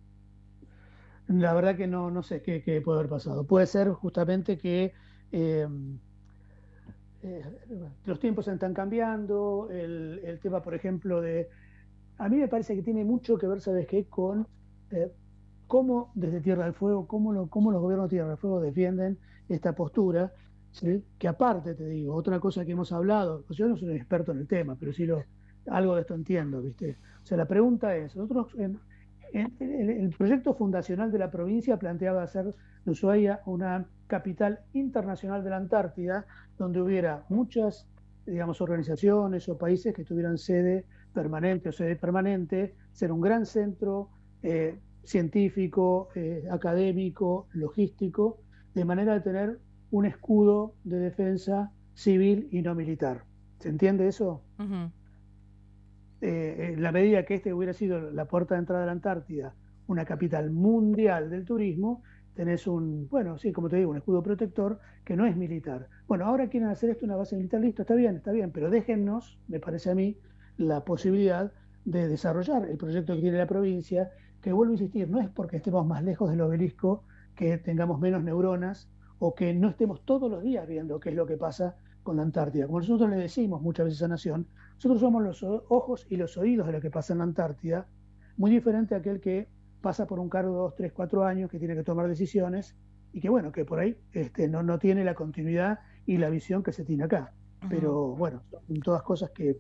La verdad que no, no sé qué, qué puede haber pasado. Puede ser justamente que eh, eh, los tiempos están cambiando, el, el tema, por ejemplo, de... A mí me parece que tiene mucho que ver, ¿sabes qué? Con eh, cómo desde Tierra del Fuego, cómo, lo, cómo los gobiernos de Tierra del Fuego defienden esta postura, ¿sí? Que aparte, te digo, otra cosa que hemos hablado, pues yo no soy un experto en el tema, pero sí lo, algo de esto entiendo, ¿viste? O sea, la pregunta es, nosotros, en, en- en el proyecto fundacional de la provincia planteaba hacer de Ushuaia una capital internacional de la Antártida, donde hubiera muchas, digamos, organizaciones o países que tuvieran sede permanente o sede permanente, ser un gran centro eh, científico, eh, académico, logístico, de manera de tener un escudo de defensa civil y no militar. ¿Se entiende eso? Ujú. Eh, en la medida que este hubiera sido la puerta de entrada a la Antártida, una capital mundial del turismo, tenés un, bueno, sí, como te digo, un escudo protector que no es militar. Bueno, ahora quieren hacer esto una base militar, listo, está bien, está bien, pero déjennos, me parece a mí, la posibilidad de desarrollar el proyecto que tiene la provincia, que vuelvo a insistir, no es porque estemos más lejos del obelisco, que tengamos menos neuronas o que no estemos todos los días viendo qué es lo que pasa con la Antártida. Como nosotros le decimos muchas veces a Nación, nosotros somos los ojos y los oídos de lo que pasa en la Antártida, muy diferente a aquel que pasa por un cargo de dos, tres, cuatro años, que tiene que tomar decisiones y que, bueno, que por ahí este, no, no tiene la continuidad y la visión que se tiene acá. Ujú. Pero bueno, son todas cosas que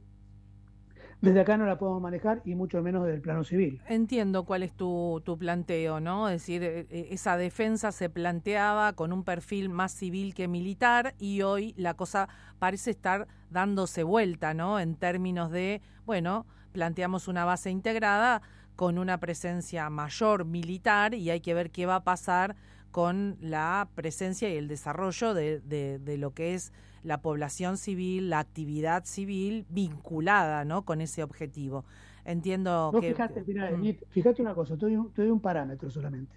desde acá no la podemos manejar y mucho menos desde el plano civil. Entiendo cuál es tu, tu planteo, ¿no? Es decir, eh, eh, esa defensa se planteaba con un perfil más civil que militar y hoy la cosa parece estar dándose vuelta, ¿no? En términos de, bueno, planteamos una base integrada con una presencia mayor militar y hay que ver qué va a pasar con la presencia y el desarrollo de, de, de lo que es la población civil, la actividad civil vinculada, ¿no? Con ese objetivo. Entiendo Vos que... fijate, que- mirá, mm, Edith, fíjate una cosa, te doy un, te doy un parámetro solamente.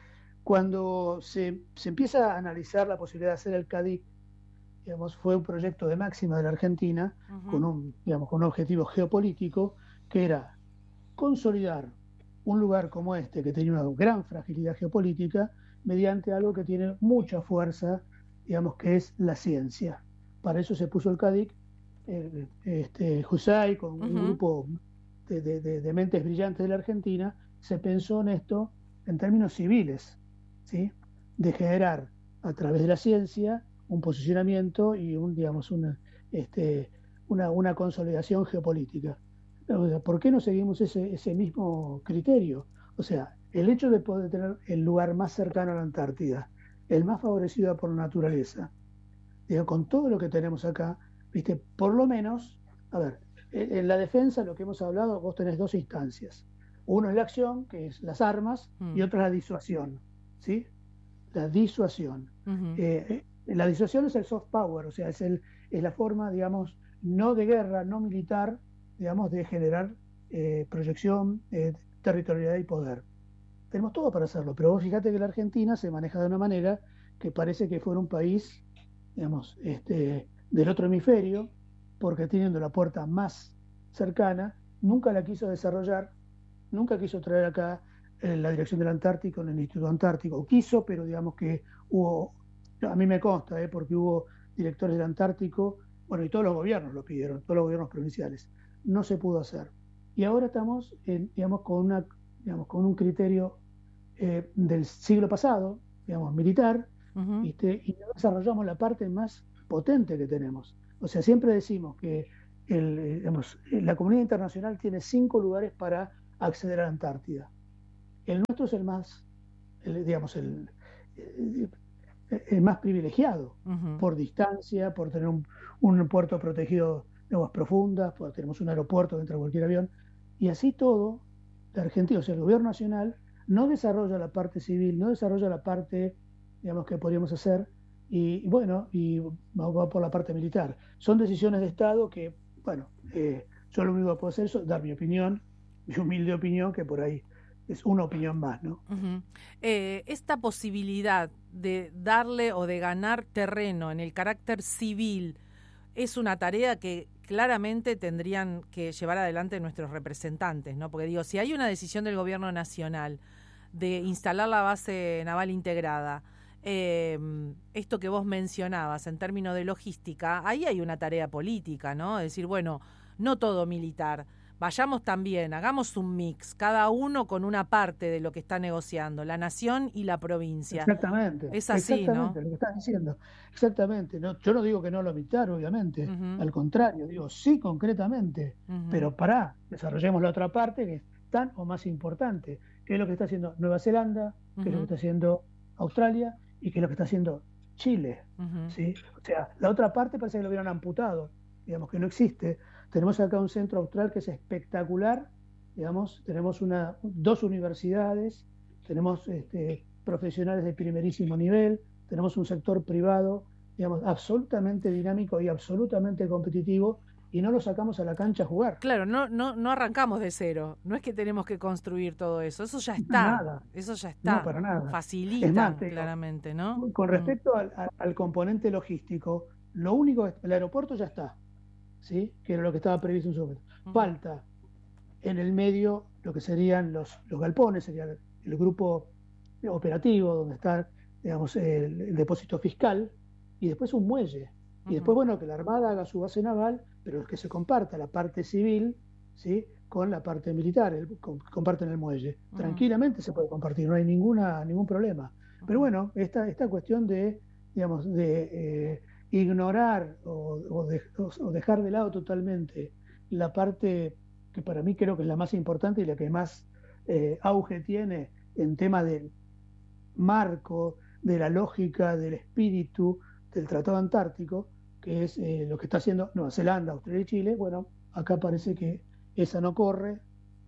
Cuando se, se empieza a analizar la posibilidad de hacer el CADIC, digamos, fue un proyecto de máxima de la Argentina con ujú. un, digamos, con un objetivo geopolítico que era consolidar un lugar como este, que tenía una gran fragilidad geopolítica, mediante algo que tiene mucha fuerza, digamos, que es la ciencia. Para eso se puso el CADIC, eh, este, Husay, con un Ujú. grupo de, de, de, de mentes brillantes de la Argentina, se pensó en esto en términos civiles, ¿sí? De generar a través de la ciencia un posicionamiento y un, digamos, una, este, una, una consolidación geopolítica. O sea, ¿por qué no seguimos ese, ese mismo criterio? O sea, el hecho de poder tener el lugar más cercano a la Antártida, el más favorecido por la naturaleza, digo, con todo lo que tenemos acá, viste, por lo menos, a ver, en, en la defensa, lo que hemos hablado, vos tenés dos instancias. Uno es la acción, que es las armas, y Mm. otra es la disuasión, ¿sí? La disuasión. Ujú. Eh, eh, la disuasión es el soft power, o sea, es, el, es la forma, digamos, no de guerra, no militar, digamos, de generar eh, proyección, eh, territorialidad y poder. Tenemos todo para hacerlo, pero vos fíjate que la Argentina se maneja de una manera que parece que fuera un país, digamos, este, del otro hemisferio, porque teniendo la puerta más cercana, nunca la quiso desarrollar, nunca quiso traer acá eh, la dirección del Antártico en el Instituto Antártico. Quiso, pero digamos que hubo, a mí me consta, eh, porque hubo directores del Antártico, bueno, y todos los gobiernos lo pidieron, todos los gobiernos provinciales. No se pudo hacer. y ahora estamos, en, digamos, con, una, digamos, con un criterio eh, del siglo pasado, digamos, militar, Uh-huh. ¿viste? Y no desarrollamos la parte más potente que tenemos. O sea, siempre decimos que el, eh, digamos, la comunidad internacional tiene cinco lugares para acceder a la Antártida. El nuestro es el más, el, digamos, el, el, el más privilegiado, Uh-huh. por distancia, por tener un, un puerto protegido de aguas profundas, por, tenemos un aeropuerto dentro de cualquier avión, y así todo, la Argentina, o sea, el gobierno nacional no desarrolla la parte civil, no desarrolla la parte, digamos, que podríamos hacer, y, y bueno, y va, va por la parte militar. Son decisiones de Estado que, bueno, eh, yo lo único que puedo hacer es dar mi opinión, mi humilde opinión, que por ahí es una opinión más, ¿no? Uh-huh. Eh, esta posibilidad de darle o de ganar terreno en el carácter civil es una tarea que claramente tendrían que llevar adelante nuestros representantes, ¿no? Porque digo, si hay una decisión del gobierno nacional de instalar la base naval integrada, eh, esto que vos mencionabas en términos de logística, ahí hay una tarea política, ¿no? Es decir, bueno, no todo militar, vayamos también, hagamos un mix, cada uno con una parte de lo que está negociando, la nación y la provincia. Exactamente, Es así, exactamente ¿no? lo que estás diciendo. Exactamente. No, yo no digo que no lo militar, obviamente. Uh-huh. Al contrario, digo sí concretamente. Uh-huh. Pero pará, desarrollemos la otra parte que es tan o más importante, que es lo que está haciendo Nueva Zelanda, que Uh-huh. es lo que está haciendo Australia y que es lo que está haciendo Chile. Uh-huh. ¿Sí? O sea, la otra parte parece que lo hubieran amputado, digamos que no existe. Tenemos acá un centro austral que es espectacular, digamos, tenemos una, dos universidades, tenemos este, profesionales de primerísimo nivel, tenemos un sector privado, digamos, absolutamente dinámico y absolutamente competitivo, y no lo sacamos a la cancha a jugar. Claro, no, no, no arrancamos de cero, no es que tenemos que construir todo eso, eso ya está, Nada, eso ya no, está, para nada. facilita Es más, te digo, claramente, ¿no? con Mm. respecto al, al componente logístico, lo único es, el aeropuerto ya está, ¿sí? Que era lo que estaba previsto en su momento. Uh-huh. Falta en el medio lo que serían los, los galpones, sería el, el grupo operativo donde está, digamos, el, el depósito fiscal, y después un muelle. Uh-huh. Y después, bueno, que la Armada haga su base naval, pero que se comparta la parte civil, ¿sí? Con la parte militar, el, com, comparten el muelle. Uh-huh. Tranquilamente se puede compartir, no hay ninguna, ningún problema. Uh-huh. Pero bueno, esta, esta cuestión de, digamos, de eh, ignorar o, o, de, o dejar de lado totalmente la parte que para mí creo que es la más importante y la que más eh, auge tiene en tema del marco, de la lógica, del espíritu del Tratado Antártico, que es eh, lo que está haciendo Nueva Zelanda, Australia y Chile. Bueno, acá parece que esa no corre,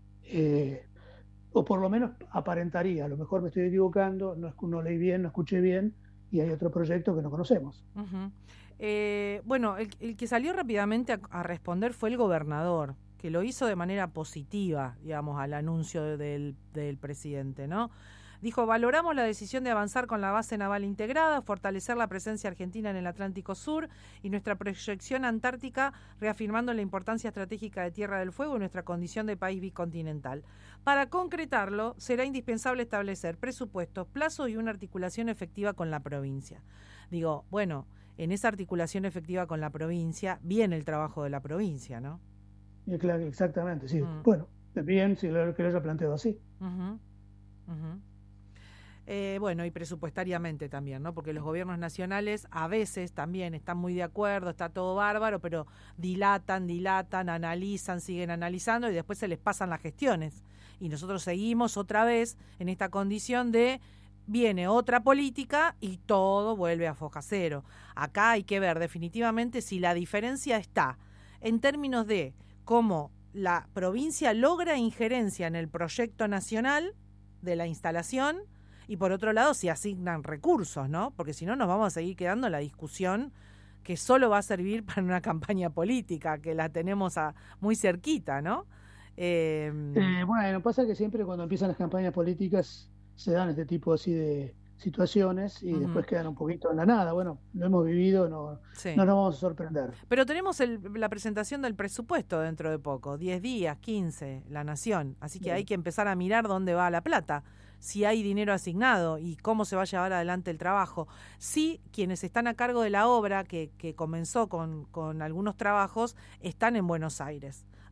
eh, o por lo menos aparentaría, a lo mejor me estoy equivocando, no, no leí bien, no escuché bien, y hay otro proyecto que no conocemos. Uh-huh. Eh, bueno, el, el que salió rápidamente a, a responder fue el gobernador, que lo hizo de manera positiva, digamos, al anuncio del, del presidente, ¿no? Dijo, valoramos la decisión de avanzar con la base naval integrada, fortalecer la presencia argentina en el Atlántico Sur y nuestra proyección antártica, reafirmando la importancia estratégica de Tierra del Fuego y nuestra condición de país bicontinental. Para concretarlo, será indispensable establecer presupuestos, plazos y una articulación efectiva con la provincia. Digo, bueno, en esa articulación efectiva con la provincia viene el trabajo de la provincia, ¿no? Claro, exactamente, sí. Mm. Bueno, bien, si lo, que lo haya planteado así. Uh-huh. Uh-huh. Eh, bueno, y presupuestariamente también, ¿no? Porque los gobiernos nacionales a veces también están muy de acuerdo, está todo bárbaro, pero dilatan, dilatan, analizan, siguen analizando y después se les pasan las gestiones. Y nosotros seguimos otra vez en esta condición de viene otra política y todo vuelve a foja cero. Acá hay que ver definitivamente si la diferencia está en términos de cómo la provincia logra injerencia en el proyecto nacional de la instalación, y por otro lado si asignan recursos, ¿no? Porque si no nos vamos a seguir quedando en la discusión que solo va a servir para una campaña política, que la tenemos a, muy cerquita, ¿no? Eh... Eh, bueno, pasa que siempre cuando empiezan las campañas políticas se dan este tipo así de situaciones y uh-huh. después quedan un poquito en la nada. Bueno, lo hemos vivido, no, sí. no nos vamos a sorprender. Pero tenemos el, la presentación del presupuesto dentro de poco, diez días, quince, la Nación, así que Bien. Hay que empezar a mirar dónde va la plata, si hay dinero asignado y cómo se va a llevar adelante el trabajo. Sí, quienes están a cargo de la obra, que, que comenzó con, con algunos trabajos, están en Buenos Aires.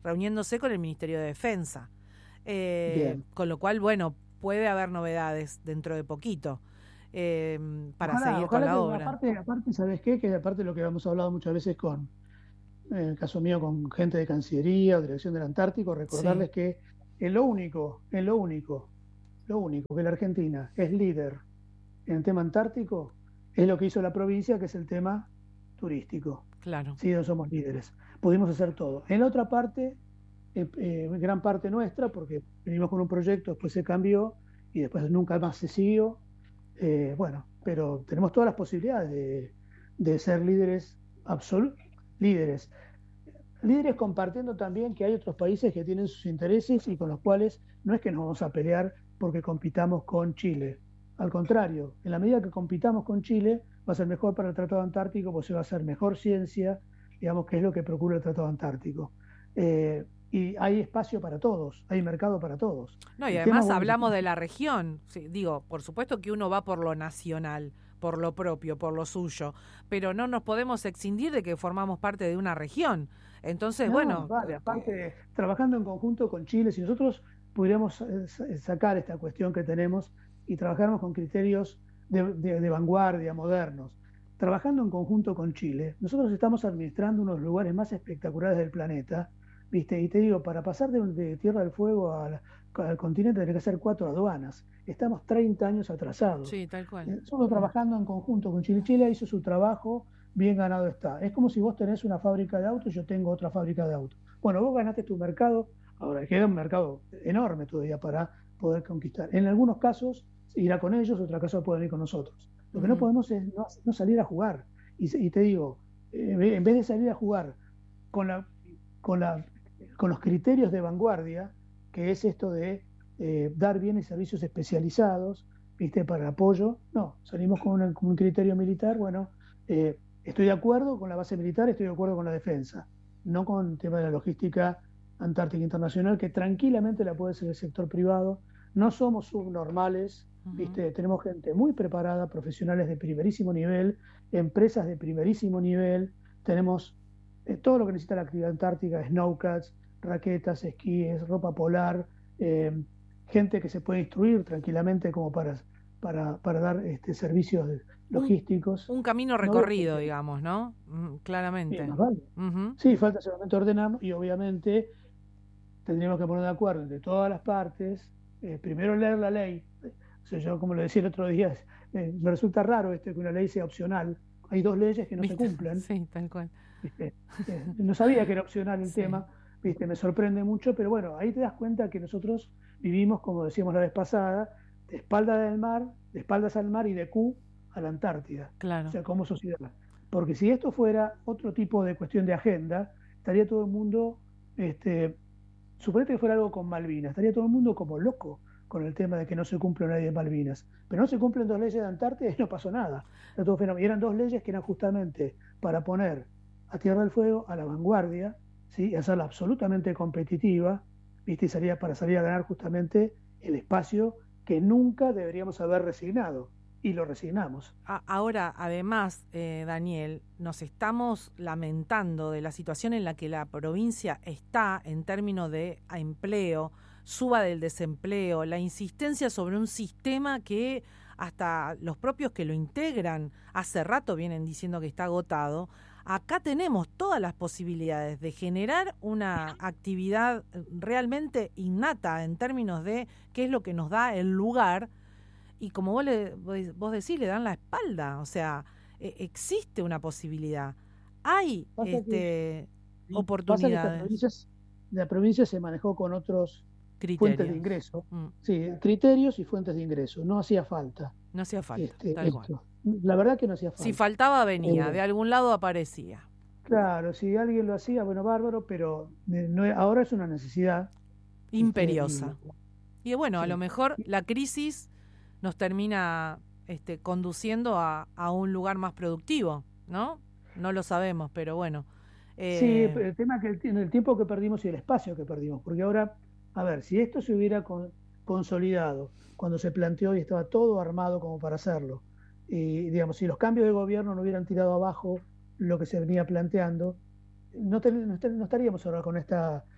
reuniéndose con el Ministerio de Defensa. Eh, Bien. con lo cual, bueno, puede haber novedades dentro de poquito eh, para Ojalá, seguir ojalá con la que obra. aparte, aparte, ¿sabes qué? Que aparte de lo que hemos hablado muchas veces con, en el caso mío, con gente de Cancillería o Dirección del Antártico, recordarles Sí. que es lo único, es lo único, lo único que la Argentina es líder en el tema antártico, es lo que hizo la provincia, que es el tema turístico. Claro. Sí, no somos líderes. Pudimos hacer todo. En la otra parte, eh, eh, gran parte nuestra, porque venimos con un proyecto, después se cambió y después nunca más se siguió. Eh, bueno, pero tenemos todas las posibilidades de, de ser líderes absolutos, líderes. Líderes compartiendo también que hay otros países que tienen sus intereses y con los cuales no es que nos vamos a pelear porque compitamos con Chile. Al contrario, en la medida que compitamos con Chile, va a ser mejor para el Tratado Antártico, pues se va a hacer mejor ciencia, digamos que es lo que procura el Tratado Antártico. Eh, y hay espacio para todos, hay mercado para todos. No, y El tema, además bueno, hablamos de la región. Sí, digo, por supuesto que uno va por lo nacional, por lo propio, por lo suyo, pero no nos podemos excindir de que formamos parte de una región. Entonces, no, bueno, vale, eh, aparte, trabajando en conjunto con Chile, si nosotros pudiéramos eh, sacar esta cuestión que tenemos y trabajáramos con criterios de, de, de vanguardia, modernos, trabajando en conjunto con Chile, nosotros estamos administrando uno de los lugares más espectaculares del planeta, ¿viste? Y te digo, para pasar de, de Tierra del Fuego al, al continente tenés que hacer cuatro aduanas. Estamos treinta años atrasados. sí, tal cual. Nosotros trabajando en conjunto con Chile, Chile hizo su trabajo, bien ganado está. Es como si vos tenés una fábrica de autos y yo tengo otra fábrica de autos. Bueno, vos ganaste tu mercado, ahora queda un mercado enorme todavía para poder conquistar. En algunos casos irá con ellos, en otros casos pueden ir con nosotros. Lo que no Ujú. podemos es no, no salir a jugar. Y, y te digo, eh, en vez de salir a jugar con, la, con, la, con los criterios de vanguardia, que es esto de eh, dar bienes y servicios especializados, ¿viste? Para el apoyo, no, salimos con, una, con un criterio militar, bueno, eh, estoy de acuerdo con la base militar, estoy de acuerdo con la defensa, no con el tema de la logística antártica internacional, que tranquilamente la puede hacer el sector privado. No somos subnormales, ¿viste? Uh-huh. Tenemos gente muy preparada, profesionales de primerísimo nivel, empresas de primerísimo nivel, tenemos eh, todo lo que necesita la actividad antártica, snowcats, raquetas, esquíes, ropa polar, eh, gente que se puede instruir tranquilamente como para, para, para dar este, servicios Un, logísticos. un camino No veo por recorrido, qué. digamos, ¿no? Mm, Sí, claramente. más vale. Uh-huh. Sí, falta solamente ordenamos y obviamente tendríamos que poner de acuerdo entre todas las partes. Eh, primero leer la ley. O sea, yo, como lo decía el otro día, eh, me resulta raro este, que una ley sea opcional. Hay dos leyes que no se ¿Viste? cumplen. Sí, tal cual. ¿Viste? Eh, no sabía que era opcional el Sí. tema, ¿viste? Me sorprende mucho, pero bueno, ahí te das cuenta que nosotros vivimos, como decíamos la vez pasada, de espaldas del mar, de espaldas al mar y de Q a la Antártida. Claro. O sea, como sociedad. Porque si esto fuera otro tipo de cuestión de agenda, estaría todo el mundo, este, suponete que fuera algo con Malvinas, estaría todo el mundo como loco con el tema de que no se cumple una ley de Malvinas. Pero no se cumplen dos leyes de Antártida y no pasó nada. Era todo fenómeno. Y eran dos leyes que eran justamente para poner a Tierra del Fuego a la vanguardia, ¿sí? Y hacerla absolutamente competitiva, ¿viste? Y salía, para salir a ganar justamente el espacio que nunca deberíamos haber resignado. Y lo resignamos. A- ahora, además, eh, Daniel, nos estamos lamentando de la situación en la que la provincia está en términos de empleo, suba del desempleo, la insistencia sobre un sistema que hasta los propios que lo integran hace rato vienen diciendo que está agotado. Acá tenemos todas las posibilidades de generar una actividad realmente innata en términos de qué es lo que nos da el lugar. Y como vos, le, vos decís, le dan la espalda, o sea, eh, existe una posibilidad, hay Pasa este, que, pasa que esta oportunidades, provincia, la provincia se manejó con otros fuentes de criterios. ingreso, Mm, sí, criterios y fuentes de ingreso. No hacía falta no hacía falta, este, tal cual. esto. La verdad que no hacía Si falta. faltaba, venía, Eh, de algún lado aparecía. claro, si alguien lo hacía, bueno, bárbaro, pero eh, no, ahora es una necesidad. ¿Viste? Imperiosa. Y, Y bueno, a lo sí. mejor la crisis nos termina este, conduciendo a, a un lugar más productivo, ¿no? No lo sabemos, pero bueno. Sí, Eh, el tema es que el, en el tiempo que perdimos y el espacio que perdimos, porque ahora, a ver, si esto se hubiera con, consolidado cuando se planteó y estaba todo armado como para hacerlo, y digamos, si los cambios de gobierno no hubieran tirado abajo lo que se venía planteando, no, ten, no, ten, no estaríamos ahora con esta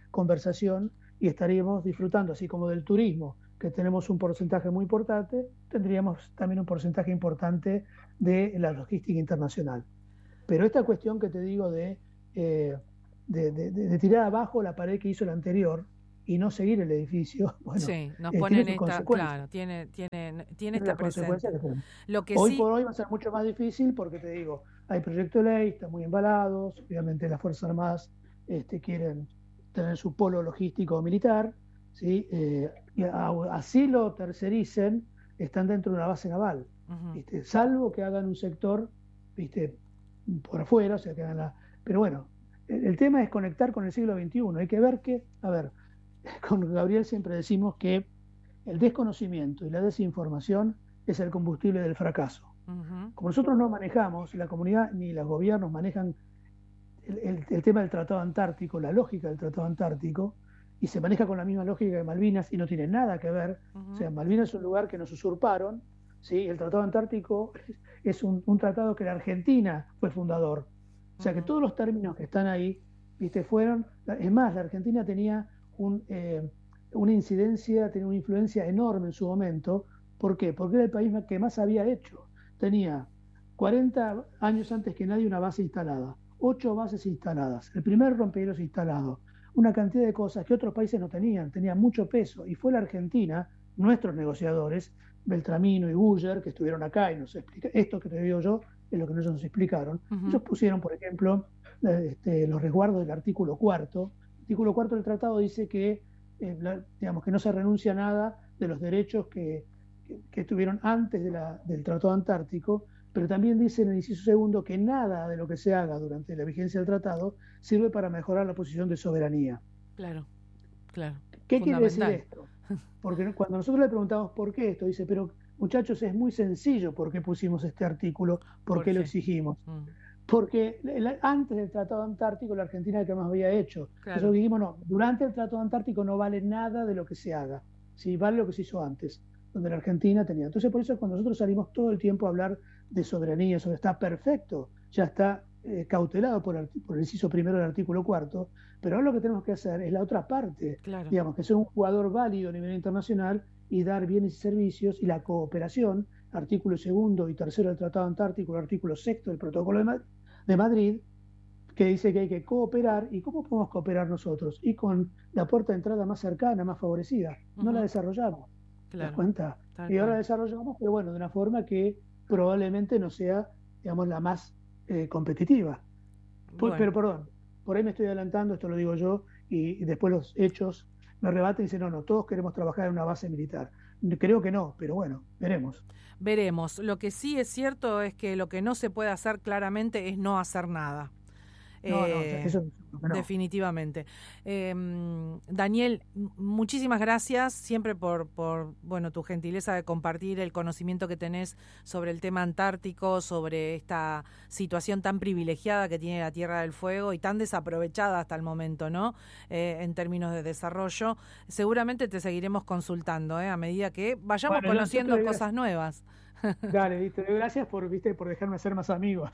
conversación y estaríamos disfrutando, así como del turismo, que tenemos un porcentaje muy importante, tendríamos también un porcentaje importante de la logística internacional. Pero esta cuestión que te digo de, eh, de, de, de tirar abajo la pared que hizo el anterior y no seguir el edificio, bueno, sí, nos eh, ponen tiene sus esta, consecuencias. claro, tiene, tiene, tiene Tiene esta las consecuencias presente. que tenemos. Lo que Hoy sí, por hoy va a ser mucho más difícil porque te digo, hay proyecto de ley, están muy embalados, obviamente las Fuerzas Armadas este, quieren tener su polo logístico militar, ¿sí? Eh, y a, así lo tercericen, están dentro de una base naval, uh-huh. ¿viste? Salvo que hagan un sector, ¿viste? Por afuera, o sea, que hagan la... Pero bueno, el, el tema es conectar con el siglo veintiuno. Hay que ver que, a ver, con Gabriel siempre decimos que el desconocimiento y la desinformación es el combustible del fracaso. Uh-huh. Como nosotros no manejamos, la comunidad ni los gobiernos manejan el, el, el tema del Tratado Antártico, la lógica del Tratado Antártico, y se maneja con la misma lógica de Malvinas y no tiene nada que ver. Uh-huh. O sea, Malvinas es un lugar que nos usurparon, ¿sí? El Tratado Antártico es un, un tratado que la Argentina fue fundador. O sea, uh-huh. que todos los términos que están ahí, ¿viste? Fueron... Es más, la Argentina tenía un... Eh, una incidencia, tenía una influencia enorme en su momento. ¿Por qué? Porque era el país que más había hecho. Tenía cuarenta años antes que nadie una base instalada, ocho bases instaladas, el primer rompehielos instalado, una cantidad de cosas que otros países no tenían, tenía mucho peso. Y fue la Argentina, nuestros negociadores, Beltramino y Buller, que estuvieron acá y nos explicaron, esto que te digo yo, es lo que ellos nos explicaron. Uh-huh. Ellos pusieron, por ejemplo, este, los resguardos del artículo cuarto. El artículo cuarto del tratado dice que Eh, la, digamos que no se renuncia a nada de los derechos que, que, que estuvieron antes de la, del Tratado Antártico, pero también dice en el inciso segundo que nada de lo que se haga durante la vigencia del tratado sirve para mejorar la posición de soberanía. Claro, claro. ¿Qué quiere decir esto? Porque cuando nosotros le preguntamos por qué esto, dice, pero muchachos, es muy sencillo por qué pusimos este artículo, por, ¿Por qué, qué lo exigimos. Mm. Porque antes del Tratado Antártico la Argentina era el que más había hecho. Claro. Nosotros dijimos, no, durante el Tratado Antártico no vale nada de lo que se haga, ¿sí? Vale lo que se hizo antes, donde la Argentina tenía. Entonces por eso cuando nosotros salimos todo el tiempo a hablar de soberanía, eso está perfecto, ya está eh, cautelado por el, por el inciso primero del artículo cuarto, pero ahora lo que tenemos que hacer es la otra parte, claro. digamos, que ser un jugador válido a nivel internacional y dar bienes y servicios y la cooperación, artículo segundo y tercero del Tratado Antártico, el artículo sexto del Protocolo de Madrid, de Madrid, que dice que hay que cooperar. ¿Y cómo podemos cooperar nosotros? Y con la puerta de entrada más cercana, más favorecida. Uh-huh. No la desarrollamos. Claro. ¿Te das cuenta? Tal y ahora la desarrollamos, pero bueno, de una forma que probablemente no sea, digamos, la más eh, competitiva. Por, bueno. Pero, perdón, por ahí me estoy adelantando, esto lo digo yo, y, y después los hechos me rebaten y dicen, no, no, todos queremos trabajar en una base militar. Creo que no, pero bueno, veremos. Veremos. Lo que sí es cierto es que lo que no se puede hacer claramente es no hacer nada. No, eh, no, eso no. Definitivamente. Eh, Daniel, muchísimas gracias siempre por, por bueno, tu gentileza de compartir el conocimiento que tenés sobre el tema antártico, sobre esta situación tan privilegiada que tiene la Tierra del Fuego y tan desaprovechada hasta el momento, ¿no? Eh, en términos de desarrollo. Seguramente te seguiremos consultando, ¿eh? A medida que vayamos bueno, conociendo cosas gracias. nuevas. Dale, viste, gracias por, viste, por dejarme hacer más amigos.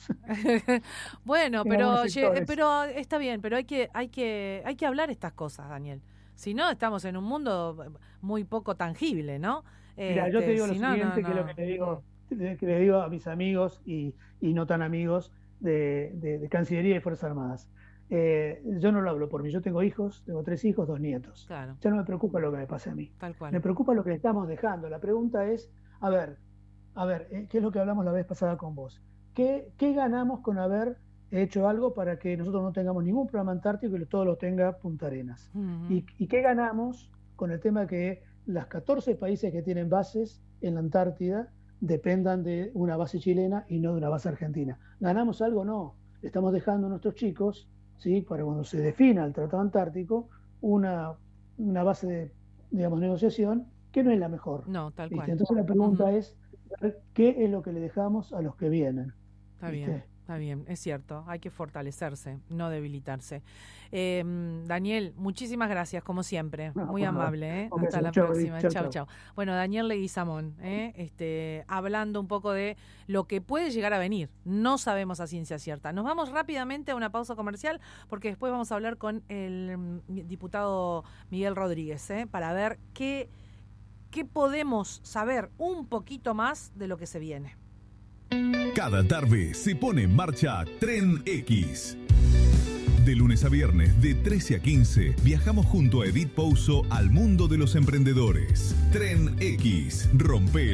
Bueno, pero pero está bien, pero hay que hay que hay que hablar estas cosas, Daniel. Si no, estamos en un mundo muy poco tangible, ¿no? Mira, este, yo te digo si lo no, siguiente, no, no. que lo que le digo, que le digo a mis amigos y, y no tan amigos de, de, de Cancillería y Fuerzas Armadas. Eh, yo no lo hablo por mí, yo tengo hijos, tengo tres hijos, dos nietos. Claro. Ya no me preocupa lo que me pase a mí. Tal cual. Me preocupa lo que le estamos dejando. La pregunta es, a ver, A ver, ¿qué es lo que hablamos la vez pasada con vos? ¿Qué, qué ganamos con haber hecho algo para que nosotros no tengamos ningún programa antártico y todo lo tenga Punta Arenas? Uh-huh. ¿Y, ¿Y qué ganamos con el tema que las catorce países que tienen bases en la Antártida dependan de una base chilena y no de una base argentina? ¿Ganamos algo? No. Estamos dejando a nuestros chicos, ¿sí? Para cuando se defina el Tratado Antártico, una, una base de, digamos, negociación que no es la mejor. No, tal cual. ¿Viste? Entonces la pregunta uh-huh. es, ¿qué es lo que le dejamos a los que vienen? Está ¿viste? bien. Está bien, es cierto, hay que fortalecerse, no debilitarse. Eh, Daniel, muchísimas gracias, como siempre, no, muy amable. ¿eh? Hasta la chau, próxima. Chau, chau, chau. Bueno, Daniel Leguizamón, ¿eh? este, hablando un poco de lo que puede llegar a venir. No sabemos a ciencia cierta. Nos vamos rápidamente a una pausa comercial, porque después vamos a hablar con el diputado Miguel Rodríguez, ¿eh? para ver qué, qué podemos saber un poquito más de lo que se viene. Cada tarde se pone en marcha Tren X. De lunes a viernes, de trece a quince, viajamos junto a Edith Pouso al mundo de los emprendedores. Tren X, rompe